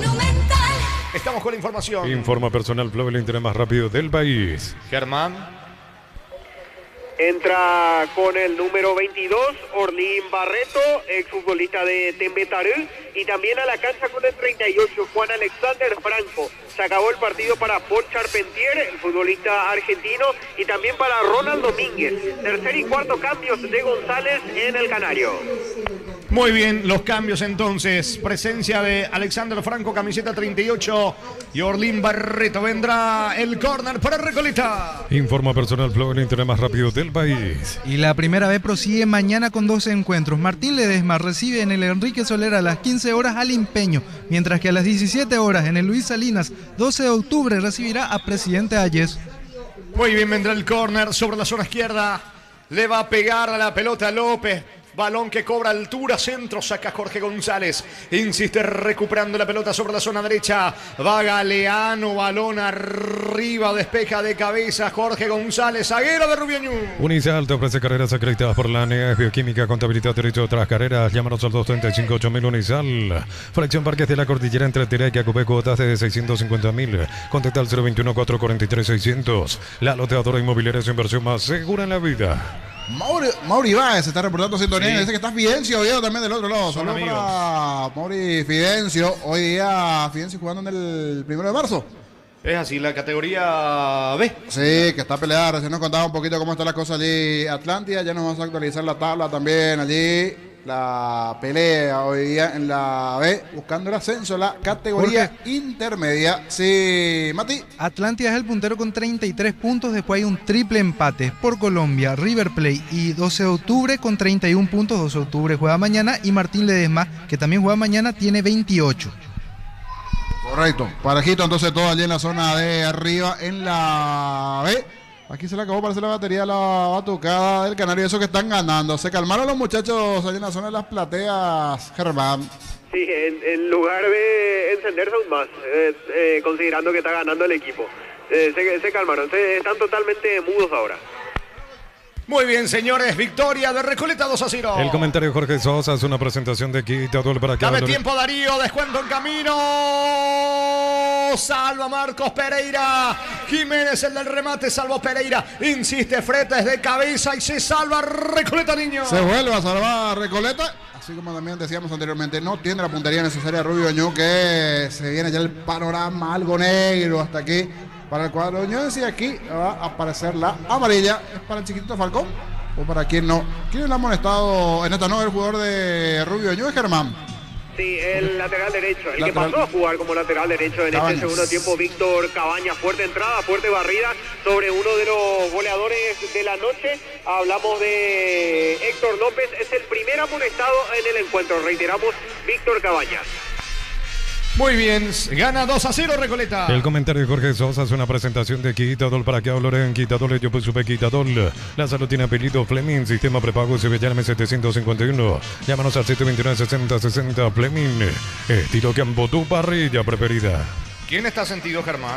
Estamos con la información. Informa Personal Flow, el internet más rápido del país. Germán. Entra con el número 22, Orlín Barreto, exfutbolista de Tembetarú, y también a la cancha con el 38, Juan Alexander Franco. Se acabó el partido para Paul Charpentier, el futbolista argentino, y también para Ronald Domínguez. Tercer y cuarto cambios de González en el Canario. Muy bien, los cambios entonces. Presencia de Alexander Franco, camiseta 38, y Orlín Barreto. Vendrá el córner para Recoleta. Informa Personal Flow, el internet más rápido del país. Y la primera vez prosigue mañana con 12 encuentros. Martín Ledesma recibe en el Enrique Soler a las 15 horas al Empeño, mientras que a las 17 horas en el Luis Salinas, 12 de octubre, recibirá a Presidente Ayes. Muy bien, vendrá el córner sobre la zona izquierda. Le va a pegar a la pelota López. Balón que cobra altura, centro, saca Jorge González. Insiste recuperando la pelota sobre la zona derecha. Va Galeano, balón arriba, despeja de cabeza Jorge González, zaguero de Rubio Ñu. Unisal te ofrece carreras acreditadas por la ANEA, bioquímica, contabilidad, derecho, otras carreras. Llámanos al 235-8000 Unisal. Fracción Parques de la Cordillera entre Tirá y Cacupé, cuotas de 650.000. Contacta al 021-443-600. La loteadora inmobiliaria es inversión más segura en la vida. Mauri Báez se está reportando sintonía. Sí. Dice que está Fidencio Oviedo también del otro lado. Son Saludos amigos. para Mauri Fidencio. Hoy día Fidencio jugando en el 1 de marzo. Es así, la categoría B. Sí, que está peleada. Recién nos contaba un poquito cómo está la cosa allí. Atlántida, ya nos vamos a actualizar la tabla también allí. La pelea hoy día en la B, buscando el ascenso, la categoría intermedia. Sí, Mati. Atlántida es el puntero con 33 puntos, después hay un triple empate por Colombia, River Plate y 12 de octubre con 31 puntos, 12 de octubre juega mañana, y Martín Ledesma, que también juega mañana, tiene 28. Correcto, parejito entonces todo allí en la zona de arriba en la B. Aquí se le acabó, parece la batería, la batucada del Canario, eso que están ganando. Se calmaron los muchachos allí en la zona de las plateas, Germán. Sí, en lugar de encenderse aún más, considerando que está ganando el equipo. Se calmaron, están totalmente mudos ahora. Muy bien, señores, victoria de Recoleta 2-0. El comentario de Jorge Sosa es una presentación de Quitador para que Dame tiempo, Darío, descuento en camino. Salva Marcos Pereira. Jiménez, el del remate, salvó Pereira. Insiste, fretes de cabeza y se salva Recoleta, niño. Se vuelve a salvar Recoleta. Así como también decíamos anteriormente, no tiene la puntería necesaria Rubio Ñu, que se viene ya el panorama algo negro hasta aquí para el cuadro Ñu. Y aquí va a aparecer la amarilla. ¿Es para el chiquitito Falcón? ¿O para quién no? ¿Quién le ha molestado en esta no? El jugador de Rubio Ñu es Germán. Sí, el lateral derecho, el Lateral. que pasó a jugar como lateral derecho en Cabañas. este segundo tiempo, Víctor Cabañas. Fuerte entrada, fuerte barrida sobre uno de los goleadores de la noche. Hablamos de Héctor López, es el primer amonestado en el encuentro. Reiteramos, Víctor Cabañas. Muy bien, gana 2-0 Recoleta. El comentario de Jorge Sosa es una presentación de Quitador para que hablen Quitador. Yo pues supe Quitador. La salud tiene apellido Fleming, sistema prepago Sevillana 751. Llámanos al 729-6060 Fleming. Estilo Campo, tu parrilla preferida. ¿Quién está sentido, Germán?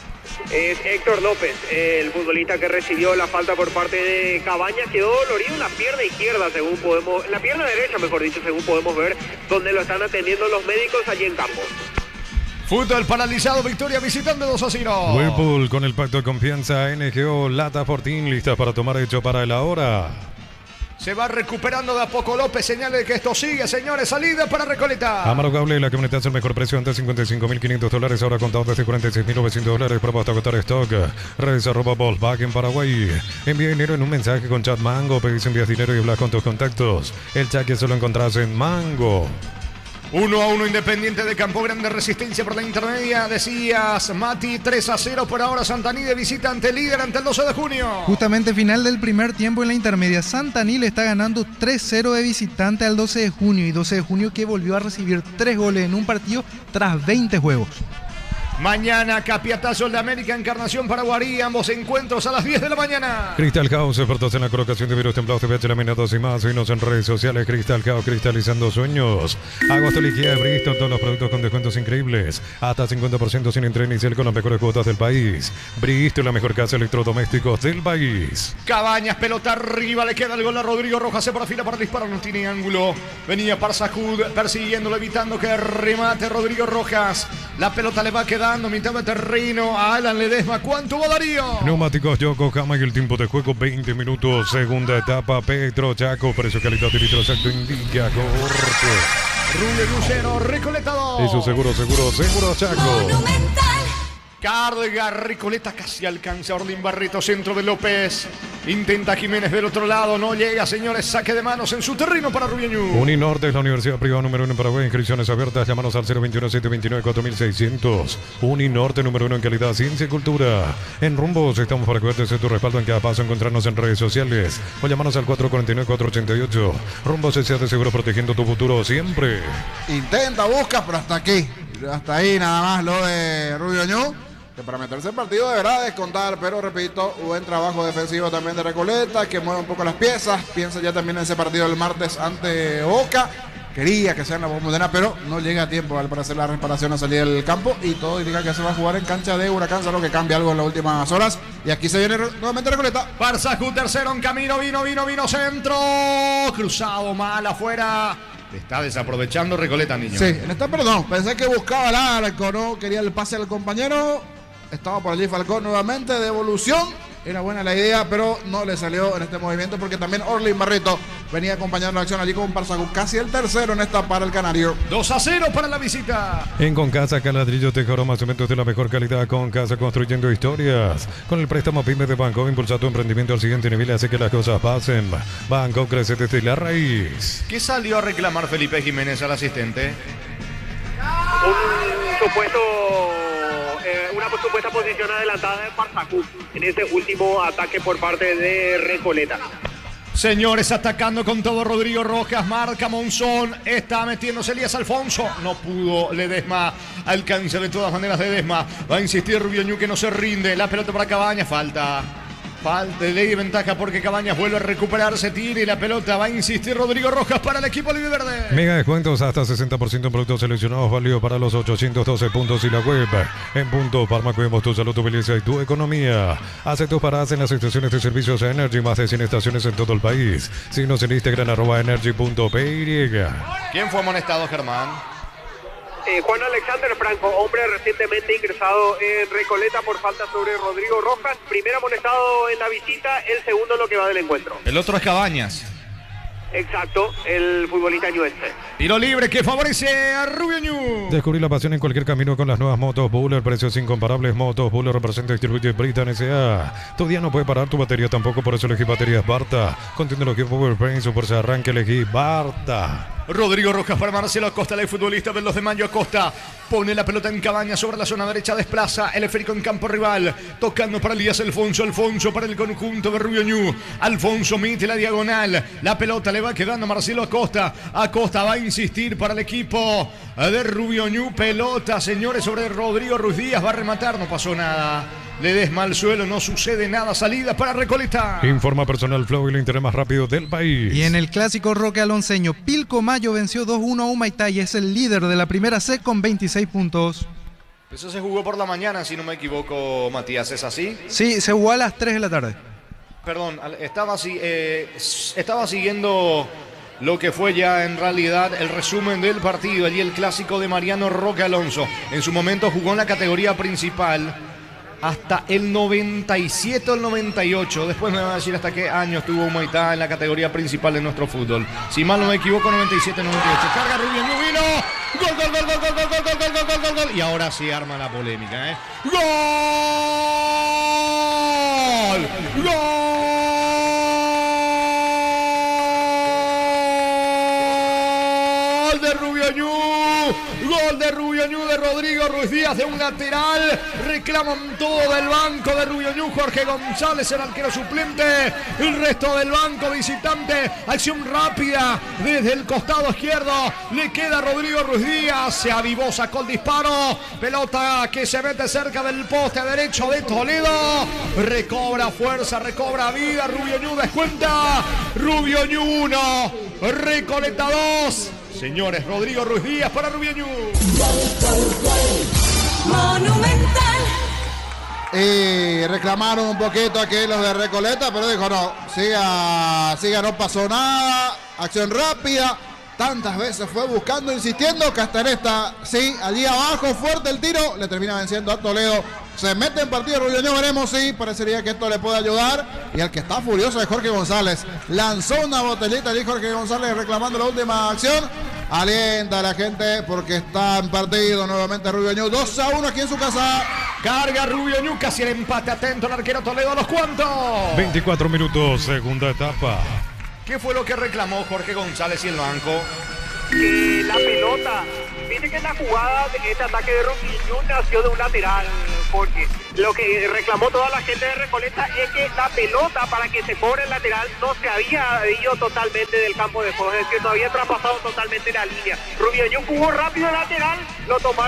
Es Héctor López, el futbolista que recibió la falta por parte de Cabañas. Quedó dolorido en la pierna izquierda, según podemos, en la pierna derecha, mejor dicho, según podemos ver, donde lo están atendiendo los médicos allí en campo. Fútbol paralizado, victoria visitante 2-0. Whirlpool con el pacto de confianza. NGO Lata Fortín, lista para tomar hecho para el ahora. Se va recuperando de a poco López, señale que esto sigue, señores, salida para Recoleta. Amaro Cable, la camioneta es el mejor precio, antes $55.500, ahora contado desde $46.900, prueba hasta agotar stock. Redes @Volkswagen Paraguay. Envía dinero en un mensaje con chat Mango, pedís envías dinero y hablas con tus contactos. El chat que solo encontrás en Mango. 1-1 Independiente de Campo Grande, resistencia por la intermedia, decías Mati, 3-0 por ahora. Santaní de visita ante el líder ante el 12 de junio. Justamente final del primer tiempo en la intermedia, Santaní le está ganando 3-0 de visitante al 12 de junio, y 12 de junio que volvió a recibir 3 goles en un partido tras 20 juegos. Mañana, Capiatazo de América, Encarnación Paraguarí, ambos encuentros a las 10 de la mañana. Crystal House, expertos en la colocación de virus templados, TVH, laminados y más. Síguenos en redes sociales. Crystal House, cristalizando sueños. Agosto liquida de Bristol, todos los productos con descuentos increíbles. Hasta 50% sin entrega inicial con las mejores cuotas del país. Bristol, la mejor casa de electrodomésticos del país. Cabañas, pelota arriba, le queda el gol a Rodrigo Rojas, se perfila para disparar, no tiene ángulo. Venía Parsajud persiguiéndolo, evitando que remate Rodrigo Rojas. La pelota le va quedando, mitad de terreno a Alan Ledesma. ¿Cuánto va Darío? Neumáticos Yokohama y el tiempo de juego 20 minutos. Segunda etapa, Petro Chaco. Precio, calidad y litro exacto indica corte. Rubio Lucero, Recoleta 2. Eso seguro Chaco. Monumental. Carga Recoleta, casi alcanza Orlin Barreto, centro de López. Intenta Jiménez del otro lado, no llega, señores, saque de manos en su terreno para Rubio Ñu. Uninorte es la universidad privada número 1 en Paraguay. Inscripciones abiertas, llámanos al 021-729-4600. Uninorte número 1 en calidad, ciencia y cultura. En Rumbos estamos para cuidarte de tu respaldo en cada paso. Encontrarnos en redes sociales o llámanos al 449-488. Rumbos S.A. de seguro, protegiendo tu futuro siempre. Intenta, busca, pero hasta aquí. Hasta ahí nada más lo de Rubio Ñu, que para meterse en partido deberá descontar, pero repito, buen trabajo defensivo también de Recoleta, que mueve un poco las piezas. Piensa ya también en ese partido del martes ante Boca. Quería que sea en la Bombonera, pero no llega a tiempo para hacer la reparación a salir del campo, y todo indica que se va a jugar en cancha de Huracán, solo que cambia algo en las últimas horas. Y aquí se viene nuevamente Recoleta. Barzacu tercero en camino, vino centro, cruzado mal afuera. Está desaprovechando Recoleta, niño. Sí, en esta, perdón, pensé que buscaba el arco, no quería el pase al compañero. Estaba por allí Falcón nuevamente, devolución. Era buena la idea, pero no le salió en este movimiento, porque también Orlin Barreto venía acompañando la acción allí con Parzacu, casi el tercero en esta para el Canario. 2-0 para la visita. En Concasa, Caladrillo, Tejoroma, cementos de la mejor calidad. Concasa, construyendo historias. Con el préstamo PYME de Banco, impulsa tu emprendimiento al siguiente nivel, hace que las cosas pasen. Banco crece desde la raíz. ¿Qué salió a reclamar Felipe Jiménez al asistente? Una supuesta posición adelantada de Parzacu en ese último ataque por parte de Recoleta. Señores, atacando con todo Rodrigo Rojas, marca Monzón, está metiéndose Elías Alfonso, no pudo Ledesma, alcanza de todas maneras Ledesma, va a insistir Rubio Ñu, que no se rinde, la pelota para Cabañas, falta de ley de ventaja porque Cabañas vuelve a recuperarse, tira y la pelota va a insistir Rodrigo Rojas para el equipo albiverde. Mega descuentos hasta 60% en productos seleccionados, válido para los 812 puntos y la web. En Punto Parma, cuidemos tu salud, tu belleza y tu economía. Hace tus paradas en las estaciones de servicios Energy, más de 100 estaciones en todo el país. Síguenos en Instagram @energy.py. ¿Quién fue amonestado, Germán? Juan Alexander Franco, hombre recientemente ingresado en Recoleta por falta sobre Rodrigo Rojas. Primer amonestado en la visita, el segundo lo que va del encuentro. El otro es Cabañas. Exacto, el futbolista ñuense. Tiro libre que favorece a Rubio Ñu. Descubrí la pasión en cualquier camino con las nuevas motos Buller. Precios incomparables. Motos Buller representa y distribuye Britan S.A. Tu día no puede parar, tu batería tampoco, por eso elegí baterías Barta. Con tecnología Power Brain, su fuerza de arranque, elegí Barta. Rodrigo Rojas para Marcelo Acosta, el futbolista del 2 de mayo. Acosta pone la pelota en Cabañas sobre la zona derecha, desplaza el esférico en campo rival, tocando para Elías Alfonso, Alfonso para el conjunto de Rubio Ñu. Alfonso mete la diagonal, la pelota le va quedando a Marcelo Acosta. Acosta va a insistir para el equipo de Rubio Ñu. Pelota, señores, sobre Rodrigo Ruiz Díaz, va a rematar, no pasó nada. Ledesma al suelo, no sucede nada, salida para Recoleta. Informa Personal Flow, y el interés más rápido del país. Y en el clásico Roque Alonceño, Pilco Mayo venció 2-1 a Humaitá y es el líder de la primera C con 26 puntos. Eso se jugó por la mañana, si no me equivoco, Matías, ¿es así? Sí, se jugó a las 3 de la tarde. Perdón, estaba siguiendo lo que fue ya en realidad el resumen del partido. Allí el clásico de Mariano Roque Alonso. En su momento jugó en la categoría principal hasta el 97 o el 98. Después me van a decir hasta qué año estuvo Humaitá en la categoría principal de nuestro fútbol. Si mal no me equivoco, 97, 98. Carga Rubio Ñu, vino. Gol, gol, gol, gol, gol, gol, gol, gol, gol, gol, gol, gol. Y ahora sí arma la polémica, ¿eh? ¡Gol! ¡Gol! De Rubio Ñu, gol de Rubio Ñu, de Rodrigo Ruiz Díaz, de un lateral. Reclaman todo del banco de Rubio Ñu. Jorge González, el arquero suplente, el resto del banco visitante. Acción rápida desde el costado izquierdo, le queda a Rodrigo Ruiz Díaz, se avivó, sacó el disparo, pelota que se mete cerca del poste derecho de Toledo, recobra fuerza, recobra vida. Rubio Ñu descuenta. Rubio Ñu 1, Recoleta 2. Señores, Rodrigo Ruiz Díaz para Rubio Ñu. Monumental. Y reclamaron un poquito aquí los de Recoleta, pero dijo no, siga, no pasó nada, acción rápida, Tantas veces fue buscando, insistiendo, Castanesta, sí, allí abajo, fuerte el tiro, le termina venciendo a Toledo. Se mete en partido Rubio Ñu, veremos si parecería que esto le puede ayudar. Y el que está furioso es Jorge González. Lanzó una botellita allí Jorge González reclamando la última acción. Alienta a la gente porque está en partido nuevamente Rubio Ñu. 2-1 aquí en su casa. Carga Rubio Ñu, casi el empate. Atento el arquero Toledo, ¿a los cuantos? 24 minutos, segunda etapa. ¿Qué fue lo que reclamó Jorge González y el banco? Que la pelota, viste que la jugada de este ataque de Rubio Ñu nació de un lateral, porque lo que reclamó toda la gente de Recoleta es que la pelota, para que se cobre el lateral, no se había ido totalmente del campo de juego, es decir, no había traspasado totalmente la línea. Rubio Ñu jugó rápido el lateral, lo tomó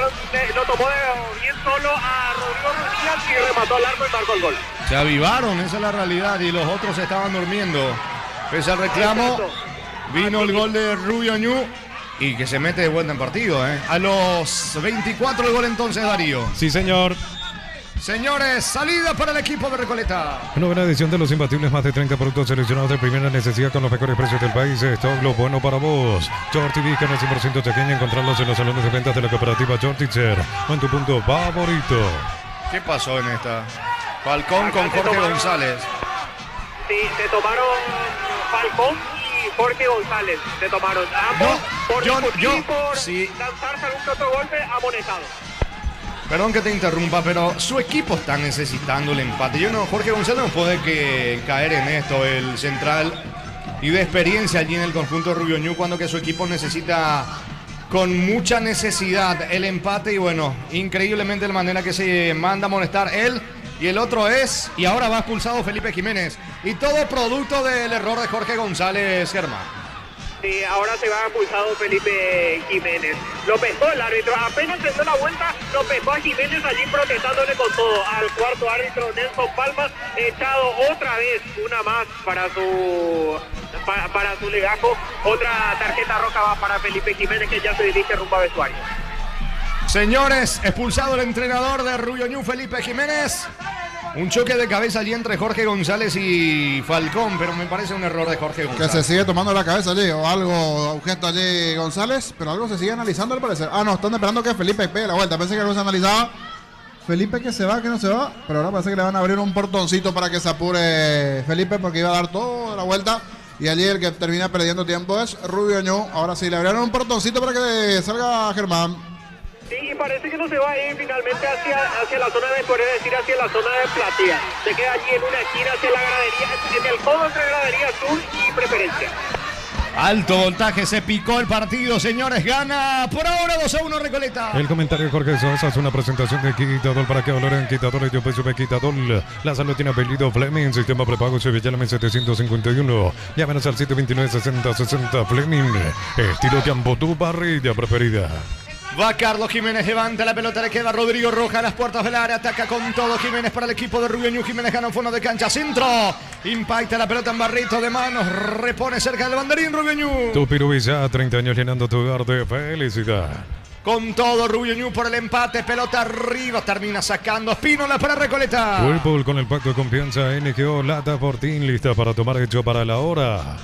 bien solo a Rodrigo Rodríguez y remató al arco y marcó el gol. Se avivaron, esa es la realidad, y los otros estaban durmiendo. Pese al reclamo, vino el gol de Rubio Ñu y que se mete de vuelta en partido. A los 24 el gol entonces, Darío. Sí, señor. Señores, salida para el equipo de Recoleta. Nueva edición de los imbatibles, más de 30 productos seleccionados de primera necesidad con los mejores precios del país. Stock lo bueno para vos. Shorty Vícanes 100% chequeña, encontrarlos en los salones de ventas de la cooperativa Shortitzer o en tu punto favorito. ¿Qué pasó en esta? Falcón con Jorge González. Sí, se tomaron Falcón y Jorge González. Se tomaron ambos por discutir, por lanzarse algún otro golpe, amonestado. Perdón que te interrumpa, pero su equipo está necesitando el empate. Jorge González no puede caer en esto, el central y de experiencia allí en el conjunto Rubio Ñu, cuando que su equipo necesita con mucha necesidad el empate. Y bueno, increíblemente la manera que se manda a amonestar él. Y el otro es, y ahora va expulsado Felipe Jiménez. Y todo producto del error de Jorge González, Germán. Sí, ahora se va expulsado Felipe Jiménez. Lo pescó el árbitro, apenas se dio la vuelta, lo pescó a Jiménez allí protestándole con todo. Al cuarto árbitro Nelson Palmas, echado otra vez, una más para su legajo. Otra tarjeta roja va para Felipe Jiménez, que ya se dirige rumbo a vestuario. Señores, expulsado el entrenador de Rubio Ñu, Felipe Jiménez. Un choque de cabeza allí entre Jorge González y Falcón, pero me parece un error de Jorge González. Que se sigue tomando la cabeza allí, o algo, un gesto allí González, pero algo se sigue analizando al parecer. No, están esperando que Felipe pegue la vuelta. Pensé que algo se analizaba. Felipe que se va, que no se va, pero ahora parece que le van a abrir un portoncito para que se apure Felipe, porque iba a dar toda la vuelta. Y allí el que termina perdiendo tiempo es Rubio Ñu. Ahora sí, le abrieron un portoncito para que salga Germán. Sí, y parece que no se va a ir finalmente hacia la zona de vestuario, es decir, hacia la zona de platea. Se queda allí en una esquina hacia la gradería, en el codo entre gradería sur y preferencia. Alto voltaje, se picó el partido, señores, gana por ahora 2-1 Recoleta. El comentario de Jorge Sosa es una presentación de Quitadol para que valoren Quitadol y yo peso de Quitadol. La salud tiene apellido Fleming, sistema prepago Sevillame 751. Llámenos al 729-6060 Fleming, estilo campo, tu parrilla preferida. Va Carlos Jiménez, levanta la pelota, le queda Rodrigo Roja a las puertas del área, ataca con todo Jiménez para el equipo de Rubio Ñu. Jiménez gana un fondo de cancha, centro, impacta la pelota en barrito de manos, repone cerca del banderín Rubio Ñu. Tu Pirubilla, 30 años llenando tu hogar de felicidad. Con todo Rubio Ñu por el empate, pelota arriba, termina sacando Espínola para Recoleta. Whirlpool con el pacto de confianza, NGO, Lata Fortín, lista para tomar hecho para la hora.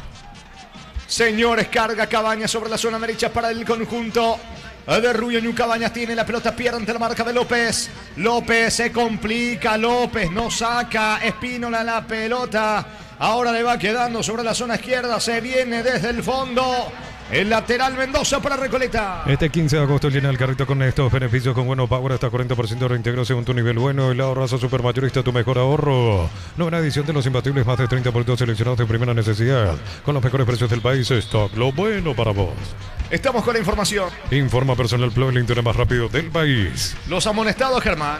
Señores, carga Cabañas sobre la zona derecha para el conjunto de Rubio Ñu. Cabañas tiene la pelota, pierde ante la marca de López. López se complica, López no saca, Espínola la pelota. Ahora le va quedando sobre la zona izquierda, se viene desde el fondo. El lateral Mendoza para Recoleta. Este 15 de agosto llena el carrito con estos beneficios con Bueno Power hasta 40% de reintegro según tu nivel bueno. El ahorro raza supermayorista, tu mejor ahorro. Nueva edición de los imbatibles, más de 30 productos seleccionados de primera necesidad con los mejores precios del país. Stock, lo bueno para vos. Estamos con la información. Informa Personal Plus, el internet más rápido del país. Los amonestados, Germán.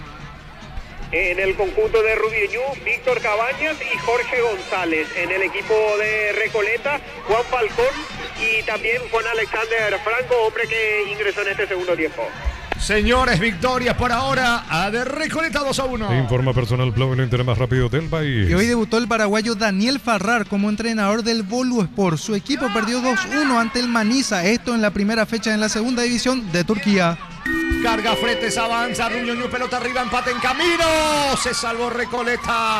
En el conjunto de Rubio Ñu, Víctor Cabañas y Jorge González. En el equipo de Recoleta, Juan Falcón y también Juan Alexander Franco, hombre que ingresó en este segundo tiempo. Señores, victorias por ahora a de Recoleta 2-1. Informa Personal Plus, el internet más rápido del país. Y hoy debutó el paraguayo Daniel Farrar como entrenador del Bolu Sport. Su equipo perdió 2-1 ante el Manisa, esto en la primera fecha en la segunda división de Turquía. Carga Fretes, avanza Rubio Ñu, pelota arriba, empate en camino. Se salvó Recoleta.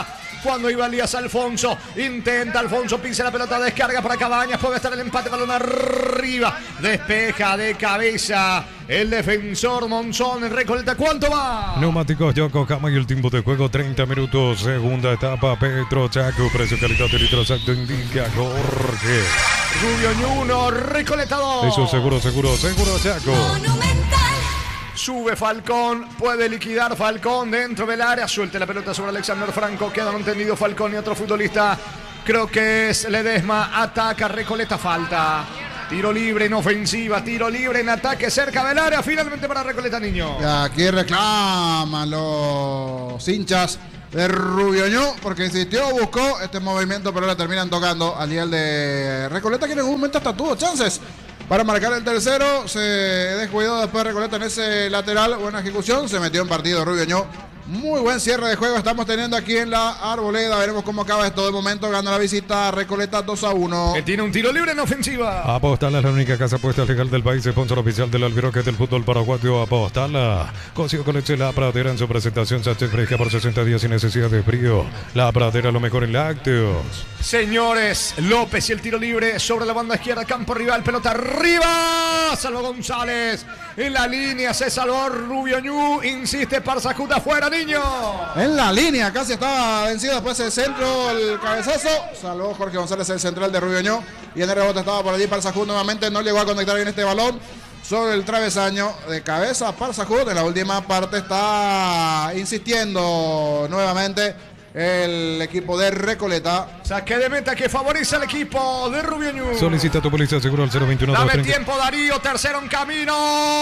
cuando iba Elías Alfonso. Intenta Alfonso, pisa la pelota, descarga para Cabañas. Puede estar el empate, balón arriba. Despeja de cabeza el defensor Monzón en Recoleta. ¿Cuánto va? Neumáticos Yokohama y el tiempo de juego 30 minutos. Segunda etapa, Petro Chaco. Precio, calidad y litro exacto indica Jorge. Rubio 1, Recoleta 2. Eso seguro Chaco. Monumental. Sube Falcón, puede liquidar Falcón dentro del área. Suelta la pelota sobre Alexander Franco. Quedan entendido Falcón y otro futbolista. Creo que es Ledesma. Ataca Recoleta, falta. Tiro libre en ofensiva, tiro libre en ataque cerca del área. Finalmente para Recoleta, niño. Y aquí reclaman los hinchas de Rubioñú porque insistió, buscó este movimiento, pero le terminan tocando al nivel de Recoleta, que en algún momento hasta tuvo chances para marcar el tercero. Se descuidó después Recoleta en ese lateral. Buena ejecución, se metió en partido Rubioñú. Muy buen cierre de juego estamos teniendo aquí en la Arboleda. Veremos cómo acaba esto. De momento gana la visita Recoleta 2-1. Que tiene un tiro libre en ofensiva. Apostala es la única casa apuesta legal del país, sponsor oficial del Albiroque del fútbol paraguayo. Apostala. Consigo con leche La Pradera en su presentación. Sachet fresca por 60 días sin necesidad de frío. La Pradera, lo mejor en lácteos. Señores, López y el tiro libre sobre la banda izquierda. Campo rival, pelota arriba. Salvo González. En la línea se salvó Rubioñú. Insiste Parzacuta afuera, niño. En la línea, casi estaba vencido después del centro, el cabezazo. Salvó Jorge González, el central de Rubioñú. Y en el rebote estaba por allí Parzacut nuevamente. No llegó a conectar bien este balón sobre el travesaño de cabeza. Parzacut en la última parte está insistiendo nuevamente el equipo de Recoleta. Saque de meta que favorece al equipo de Rubioñú. Solicita tu policía seguro al 021. Dame tiempo, Darío. Tercero en camino.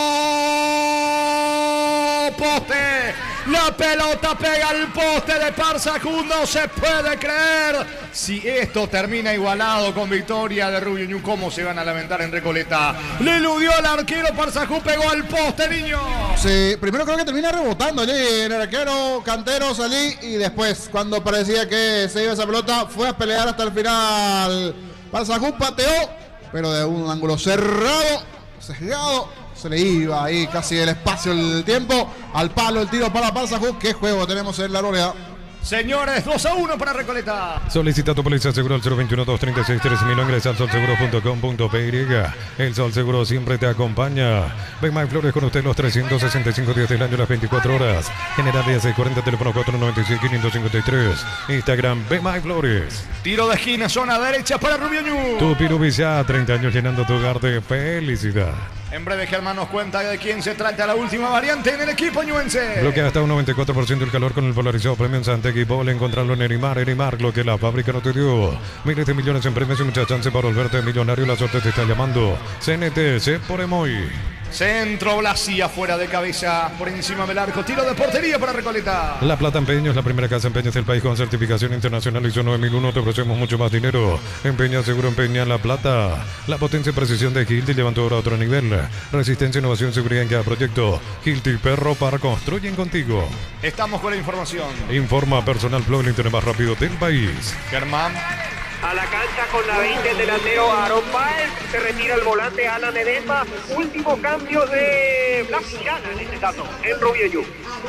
Poste. La pelota pega al poste de Parzacut. No se puede creer. Si esto termina igualado con victoria de Rubioñú, ¿cómo se van a lamentar en Recoleta? Le eludió al arquero. Parzacut pegó al poste, niño. Sí, primero creo que termina rebotando allí en el arquero Cantero, salí, y después cuando parecía que se iba esa pelota fue a pelear hasta el final. Parzacut pateó, pero de un ángulo cerrado, sesgado. Se le iba ahí casi el espacio, el tiempo. Al palo el tiro para Parzacut. ¿Qué juego tenemos en la Arboleda? Señores, 2-1 para Recoleta. Solicita tu policía seguro al 021-236-3000. Ingresa al solseguro.com.py. El Sol Seguro siempre te acompaña. Bemay Flores con usted los 365 días del año, las 24 horas. General 1640, teléfono 496-553. Instagram Bemay Flores. Tiro de esquina, zona derecha para Rubioñú. Tu Pirubizá, 30 años llenando tu hogar de felicidad. En breve Germán nos cuenta de quién se trata la última variante en el equipo ñuense. Bloquea hasta un 94% el calor con el polarizado Premium Santec y Bol. Encontrarlo en Erimar, lo que la fábrica no te dio. Miles de millones en premios y muchas chances para volverte millonario. La suerte te está llamando. CNT, C por Emoy. Centro, Blasía fuera de cabeza, por encima del arco, tiro de portería para Recoleta. La Plata Empeños, la primera casa empeños del país con certificación internacional ISO 9001. Te ofrecemos mucho más dinero. Empeña seguro, empeña La Plata. La potencia y precisión de Hilti levantó ahora a otro nivel. Resistencia, innovación, seguridad en cada proyecto. Hilti Perro para construyen contigo. Estamos con la información. Informa Personal Flow, el internet más rápido del país. Germán. A la cancha con la 20 el delantero Aaron Páez. Se retira el volante Alan Ledesma. Último cambio de Blas Quijana en este caso, en Rubioñú.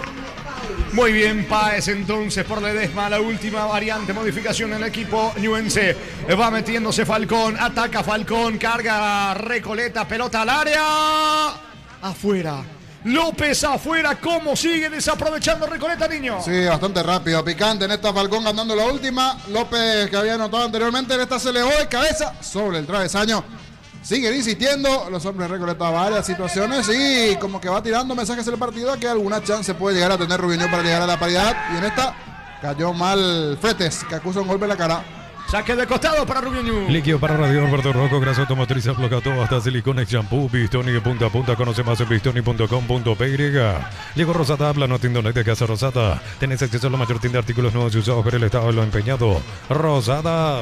Muy bien, Páez entonces por Ledesma. La última variante, modificación en el equipo ñuense. Va metiéndose Falcón. Ataca Falcón. Carga Recoleta. Pelota al área. Afuera. López afuera, ¿cómo sigue desaprovechando Recoleta, niño? Sí, bastante rápido, picante en esta. Falcón ganando la última. López, que había anotado anteriormente, en esta se elevó de cabeza sobre el travesaño. Siguen insistiendo los hombres de Recoleta, varias situaciones, y como que va tirando mensajes en el partido que alguna chance puede llegar a tener Rubioñú para llegar a la paridad. Y en esta cayó mal Fretes, que acusa un golpe en la cara. Saque de costado para Rubioñú. Líquido para radiador verde rojo, grasa automotriz, aflocado hasta silicones, shampoo, Bistoni de punta a punta. Conoce más en bistoni.com.py. Llegó Rosata, habla, no tienda online de Casa Rosata. Tenés acceso a la mayor tienda de artículos nuevos y usados por el estado de lo empeñado. Rosata.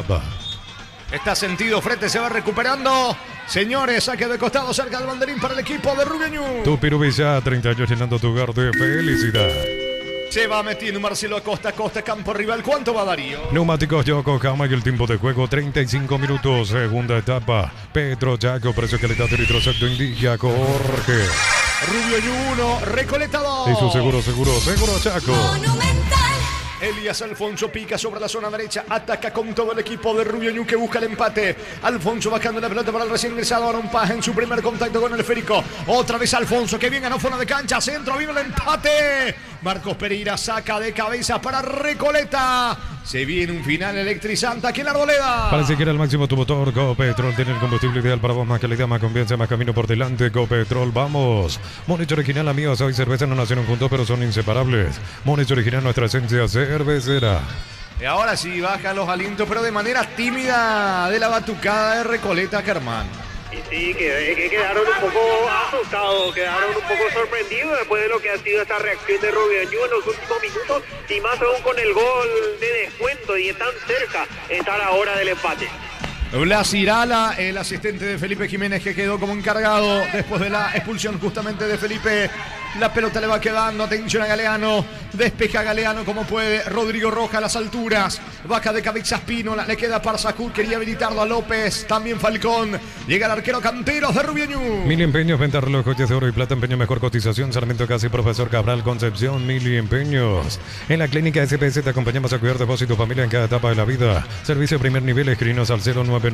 Está sentido, frente se va recuperando. Señores, saque de costado cerca del banderín para el equipo de Rubioñú. Tu Pirubizá, 30 años llenando tu hogar de felicidad. Se va metiendo Marcelo Acosta, campo rival. ¿Cuánto va Darío? Neumáticos Yokohama y el tiempo de juego 35 minutos. Segunda etapa. Petro Chaco, precio, calidad de litro exacto indica Jorge. Rubioñú 1, Recoleta 2. Eso seguro Chaco. Monumental. Elías Alfonso pica sobre la zona derecha. Ataca con todo el equipo de Rubio Ñu que busca el empate. Alfonso bajando la pelota para el recién ingresado Aaron Paz en su primer contacto con el esférico. Otra vez Alfonso que bien ganó fuera de cancha. Centro, vino el empate. Marcos Pereira saca de cabeza para Recoleta. Se viene un final electrizante aquí en la Arboleda. Parece que era el máximo tu motor. Copetrol tiene el combustible ideal para vos. Más calidad, más confianza, más camino por delante. Copetrol, vamos. Monich Original, amigos. Hoy cerveza no nacieron juntos, pero son inseparables. Monich Original, nuestra esencia cervecera. Y ahora sí bajan los alientos, pero de manera tímida de la batucada de Recoleta, Germán. Y sí, que quedaron un poco asustados, quedaron un poco sorprendidos después de lo que ha sido esta reacción de Rubio Ñu en los últimos minutos y más aún con el gol de descuento y tan cerca está la hora del empate. Blas Irala, el asistente de Felipe Jiménez que quedó como encargado después de la expulsión justamente de Felipe. La pelota le va quedando, atención a Galeano, despeja Galeano como puede, Rodrigo Rojas a las alturas, baja de cabeza Espínola, le queda Parsacú, quería habilitarlo a López, también Falcón, llega el arquero Canteros de Rubio Ñu. Mili Empeños, venta reloj, joyas de oro y plata, empeño mejor cotización, Sarmiento Casi, Profesor Cabral, Concepción, Mili Empeños. En la clínica SPS te acompañamos a cuidar de vos y tu familia en cada etapa de la vida. Servicio de primer nivel, escribinos al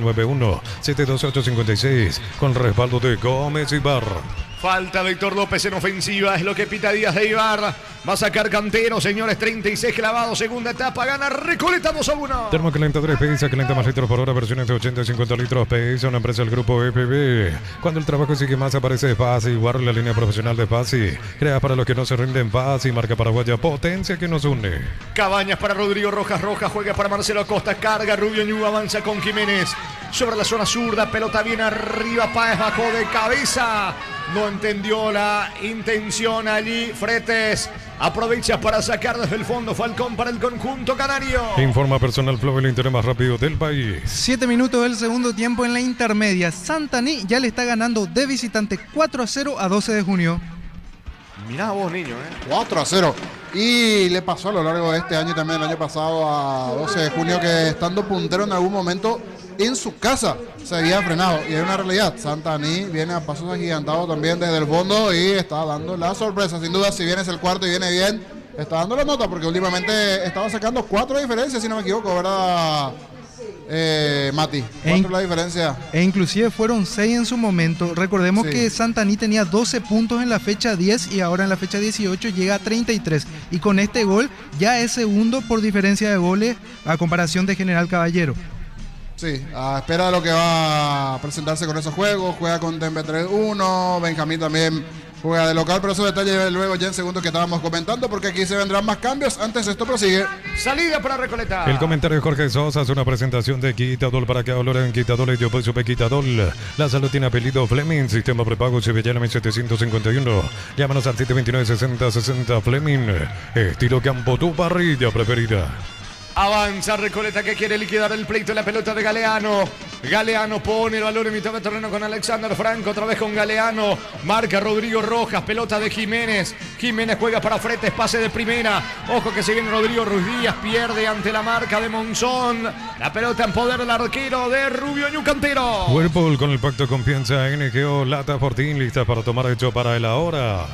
0991-72856, con respaldo de Gómez y Bar. Falta Víctor López en ofensiva, es lo que pita Díaz de Ibar. Va a sacar Cantero, señores, 36 clavados, segunda etapa, gana Recoleta 2-1. Termocalentadores PISA, calienta más litros por hora, versiones de 80 y 50 litros. PISA, una empresa del grupo EPB. Cuando el trabajo sigue más, aparece Pasi, guarda la línea profesional de Pasi. Crea para los que no se rinden Pasi, marca paraguaya, potencia que nos une. Cabañas para Rodrigo Rojas, Rojas juega para Marcelo Acosta, carga Rubio Ñu, avanza con Jiménez. Sobre la zona zurda, pelota bien arriba, Páez bajó de cabeza. No entendió la intención allí, Fretes. Aprovecha para sacar desde el fondo Falcón para el conjunto canario. Informa Personal Flow, el interés más rápido del país. 7 minutos del segundo tiempo en la intermedia. Santaní ya le está ganando de visitante 4-0 a 12 de junio. Mirá vos, niño, 4-0. Y le pasó a lo largo de este año y también el año pasado a 12 de junio que estando puntero en algún momento en su casa se había frenado. Y es una realidad. Santaní viene a pasos agigantados también desde el fondo y está dando la sorpresa. Sin duda, si bien es el cuarto y viene bien, está dando la nota porque últimamente estaba sacando 4 diferencias, si no me equivoco, ¿verdad? Mati, ¿cuánto es la diferencia? E inclusive fueron 6 en su momento. Recordemos que Santaní tenía 12 puntos en la fecha 10 y ahora en la fecha 18 llega a 33. Y con este gol ya es segundo por diferencia de goles a comparación de General Caballero. Sí, a espera de lo que va a presentarse con esos juegos. Juega con Tempe 3-1, Benjamín también juega de local, pero esos detalles luego ya en segundos que estábamos comentando, porque aquí se vendrán más cambios. Antes esto prosigue. Salida para Recoleta. El comentario de Jorge Sosa es una presentación de Quitadol para que hablar Quitadol y yo pues supe Quitadol. La salud tiene apellido Fleming, sistema prepago Sevillana 1751. Llámanos al 729-6060 Fleming. Estilo campo, tu parrilla preferida. Avanza Recoleta que quiere liquidar el pleito de la pelota de Galeano. Galeano pone el balón en mitad de terreno con Alexander Franco. Otra vez con Galeano. Marca Rodrigo Rojas. Pelota de Jiménez. Jiménez juega para Fretes. Pase de primera. Ojo que se viene Rodrigo Ruiz Díaz. Pierde ante la marca de Monzón. La pelota en poder del arquero de Rubio Ñu Cantero. Whirlpool con el pacto de confianza. NGO Lata Fortín lista para tomar hecho para el ahora.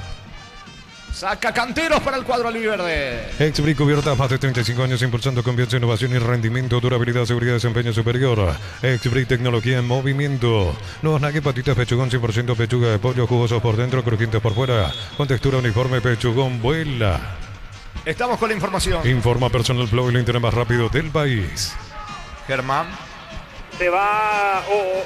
Saca Canteros para el cuadro albiverde. Exbrick cubierta más de 35 años impulsando confianza, innovación y rendimiento, durabilidad, seguridad, desempeño superior. Exbrick tecnología en movimiento. Nuevos nuggets, patitas pechugón 100% pechuga de pollo, jugosos por dentro, crujientes por fuera. Con textura uniforme, pechugón vuela. Estamos con la información. Informa Personal Flow, el internet más rápido del país. Germán. Se va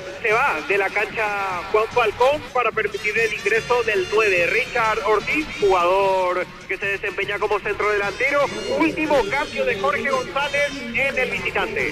de la cancha Juan Falcón para permitir el ingreso del 9, Richard Ortiz, jugador que se desempeña como centro delantero. Último cambio de Jorge González en el visitante.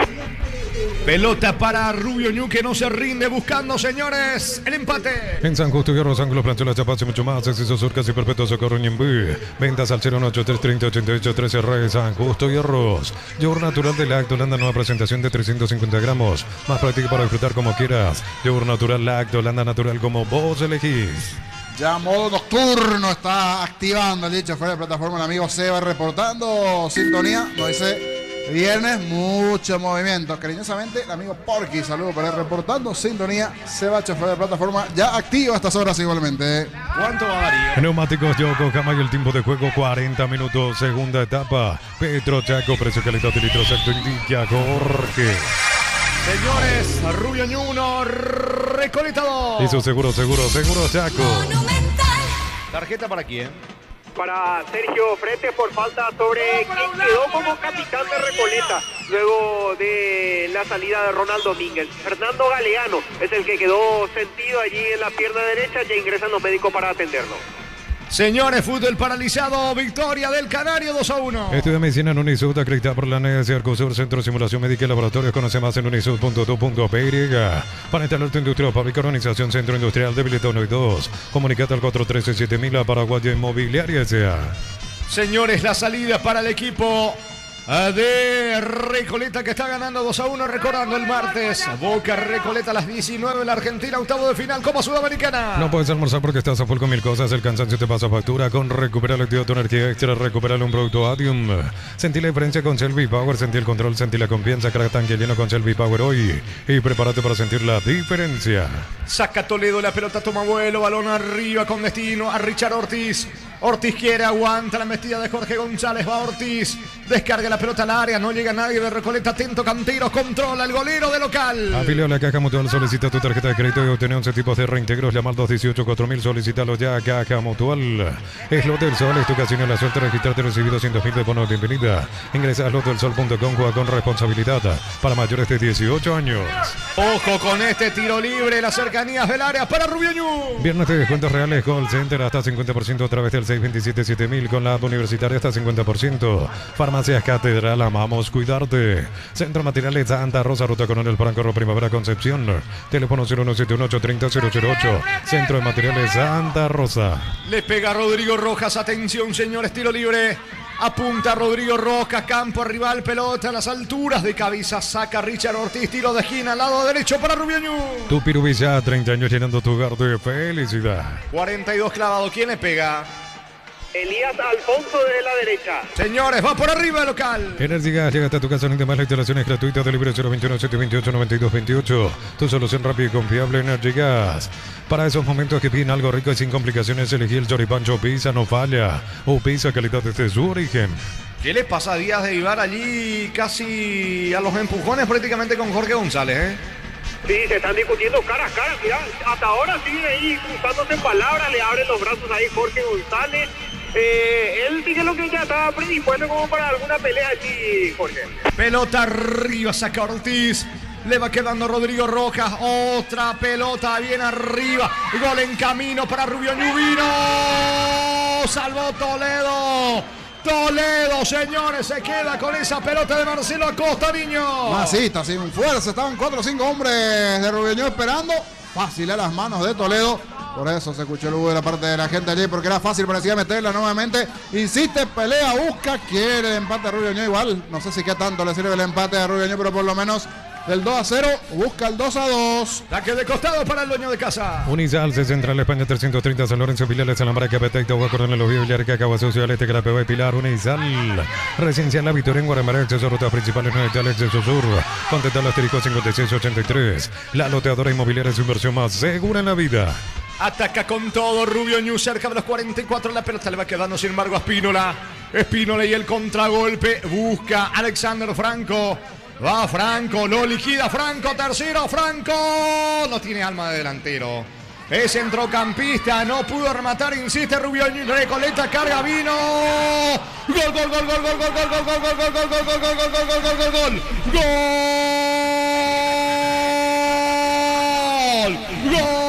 Pelota para Rubio Ñu que no se rinde buscando, señores, el empate. En San Justo y Los Ángulos, Planchuelas, Chapas y mucho más. Exceso Surcas y Perpetuo Socorro Ñembú. Ventas al 083308813 Rey San Justo y Arroz. Yogur natural de Lacto Holanda, nueva presentación de 350 gramos. Más práctico para disfrutar como quieras. Yogur natural Lacto Holanda, natural como vos elegís. Ya modo nocturno está activando el dicho fuera de plataforma el amigo Seba reportando sintonía. Nos dice Viernes, mucho movimiento. Cariñosamente, el amigo Porky, saludo para él, reportando sintonía. Seba, chofer de plataforma, ya activo a estas horas igualmente. ¿Cuánto va a dar? Neumáticos Yokohama y el tiempo de juego 40 minutos. Segunda etapa. Petro Chaco, precio calidad de litro exacto indica Jorge. Señores, Rubio Ñu 1, Recoleta 2. Hizo seguro Chaco. Monumental. ¿Tarjeta para quién? Para Sergio Frete por falta sobre quien quedó como capitán de Recoleta luego de la salida de Ronald Domínguez. Fernando Galeano es el que quedó sentido allí en la pierna derecha, ya ingresan los médicos para atenderlo. Señores, fútbol paralizado, victoria del Canario 2-1. Estudia medicina en Unisud, acreditada por la NES, Arcosur, Centro de Simulación Médica y Laboratorios. Conoce más en unisud.edu.py. Para instalar tu industria o fábrica, organización Centro Industrial de Bileta 1 y 2. Comunicate al 413-7000 a Paraguaya Inmobiliaria S.A. Señores, la salida para el equipo de Recoleta que está ganando 2-1, recordando el martes Boca Recoleta a las 19 en la Argentina, octavo de final Copa Sudamericana. No puedes almorzar porque estás a full con mil cosas, el cansancio te pasa factura. Con Recupera Activa tu energía extra, recuperale un producto Adium. Sentí la diferencia con Selvi Power, sentí el control, sentí la confianza, crack tanque lleno con Selvi Power hoy y prepárate para sentir la diferencia. Saca Toledo, la pelota toma vuelo, balón arriba con destino a Richard Ortiz. Ortiz quiere, aguanta la embestida de Jorge González, va Ortiz, descarga la pelota al área, no llega nadie de Recoleta, atento Canteros, controla el golero de local. Afiliado a la Caja Mutual, solicita tu tarjeta de crédito y obtener 11 tipos de reintegros, llama al 218-4000, solicítalo ya a Caja Mutual. Es Loto del Sol, es tu casino, la suerte de registrarte, recibido 200.000 de bono de bienvenida. Ingresa a lotodelsol.com, juega con responsabilidad para mayores de 18 años. Ojo con este tiro libre, las cercanías del área para Rubio Ñu. Viernes de descuentos reales, Call Center hasta 50% a través del 627-7000 con la app universitaria hasta 50%. Farmacias Catedral, amamos cuidarte. Centro Materiales Santa Rosa, Ruta Coronel Franco, Primavera Concepción. Teléfono 0171-830-008. Centro de Materiales Santa Rosa. Le pega Rodrigo Rojas, atención señores, tiro libre. Apunta Rodrigo Rojas, campo rival, pelota a las alturas de cabeza, saca Richard Ortiz, tiro de esquina al lado derecho para Rubio Ñu. Tu Pirubilla, 30 años llenando tu hogar de felicidad. 42 clavado, ¿quién le pega? Elías Alfonso desde la derecha. Señores, va por arriba el local. Energigas, llega hasta tu casa, no más la instalación es gratuita, de libre 021-728-9228. Tu solución rápida y confiable, Energigas. Para esos momentos que piden algo rico y sin complicaciones, elegí el Choripancho Pizza, no falla. O pizza calidad desde su origen. ¿Qué le pasa a Díaz de Ibar allí casi a los empujones prácticamente con Jorge González, Sí, se están discutiendo cara a cara, mira, hasta ahora sigue ahí cruzándose palabras, le abren los brazos ahí Jorge González. Él dice lo que ya estaba predispuesto como para alguna pelea allí, Jorge. Pelota arriba, saca Ortiz. Le va quedando Rodrigo Rojas. Otra pelota bien arriba. Gol en camino para Rubio Ñu. Vino. Salvó Toledo. Toledo, señores, se queda con esa pelota de Marcelo Acosta, niño. Masita, sin fuerza, estaban 4 o 5 hombres de Rubio Ñu esperando. Fácil a las manos de Toledo. Por eso se escuchó el hubo de la parte de la gente allí, porque era fácil, parecía meterla nuevamente. Insiste, pelea, busca, quiere el empate a Rubio Ñu. Igual, no sé si qué tanto le sirve el empate a Rubio Ñu, pero por lo menos del 2-0, busca el 2-2. Saque de costado para el dueño de casa. Unisal, Central España 330, San Lorenzo, Filiales, Alambraca, Petecta, Coronel, Los Víos, Villarca, Cagua Social, Este, Carapeba y Pilar. Unisal, Residencial La Victoria en Guaramara, acceso a rutas principales, 9 Italia, acceso sur. Contenta el asterisco 5683. La loteadora inmobiliaria es su inversión más segura en la vida. Ataca con todo Rubio Ñu, cerca de los 44. La pelota le va quedando sin embargo a Espínola. Espínola y el contragolpe. Busca Alexander Franco. Va Franco, lo liquida Franco, tercero Franco. No tiene alma de delantero. Es centrocampista, no pudo rematar, insiste Rubio Ñu. Recoleta, carga, vino. Gol, gol, gol, gol, gol, gol, gol, gol, gol, gol, gol, gol, gol, gol, gol, gol, gol, gol, gol, gol. Gol. Gol.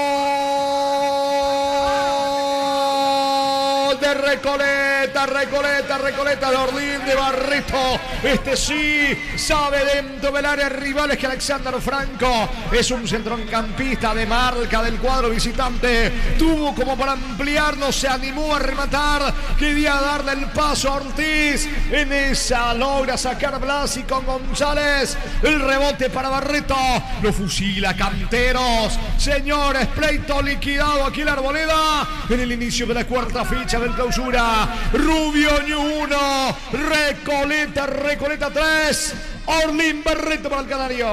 Recoleta de Ordín, de Barreto. Este sí sabe dentro del área rivales que Alexander Franco es un centrocampista de marca del cuadro visitante. Tuvo como para ampliar, no se animó a rematar. Quería darle el paso a Ortiz. En esa logra sacar Blasi con González. El rebote para Barreto. Lo fusila Canteros. Señores, pleito liquidado aquí la Arboleda. En el inicio de la cuarta fecha del clausura. Rubioño 1, Recoleta 3. Orlin Barreto para el Canario.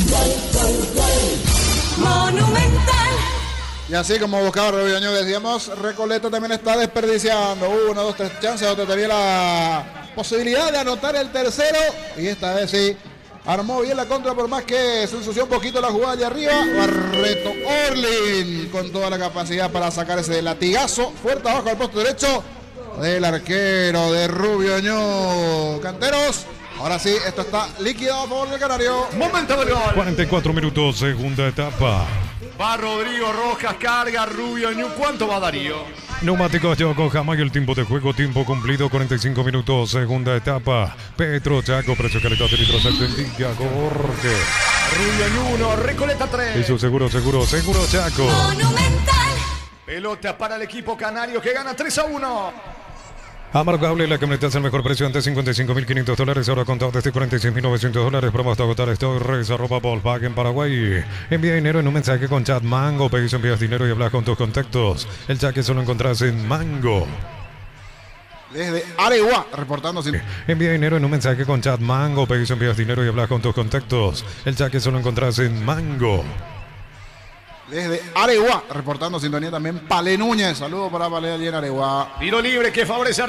Monumental. Y así como buscaba Rubioño, decíamos, Recoleta también está desperdiciando 1, 2, 3 chances, donde tenía la posibilidad de anotar el tercero. Y esta vez sí, armó bien la contra, por más que se ensució un poquito la jugada allá arriba. Barreto Orlin con toda la capacidad para sacar ese latigazo fuerte abajo al poste derecho del arquero de Rubioño. Canteros, ahora sí, esto está líquido a favor del Canario. Momento del gol. 44 minutos, segunda etapa. Va Rodrigo Rojas, carga Rubioño. ¿Cuánto va Darío? Neumáticos Yokohama y el tiempo de juego, tiempo cumplido, 45 minutos, segunda etapa. Petro Chaco, precio calidad de litros, indica Jorge. Rubioño 1, Recoleta 3. Y su seguro Chaco. Monumental. Pelota para el equipo canario que gana 3-1. Amargable, la camioneta es el mejor precio antes $55.500, ahora contado desde $46.900. Promo hasta agotar Stores, @Volkswagen Paraguay. Envía dinero en un mensaje con chat Mango. Pedís, envías dinero y hablas con tus contactos. El chat solo encontrás en Mango. Desde Areguá, reportando sin... Envía dinero en un mensaje con chat Mango. Pedís, envías dinero y hablas con tus contactos. El chat solo encontrás en Mango. Desde Areguá, reportando sintonía también Pale Núñez. Saludos para Pale allí en Areguá. Tiro libre que favorece a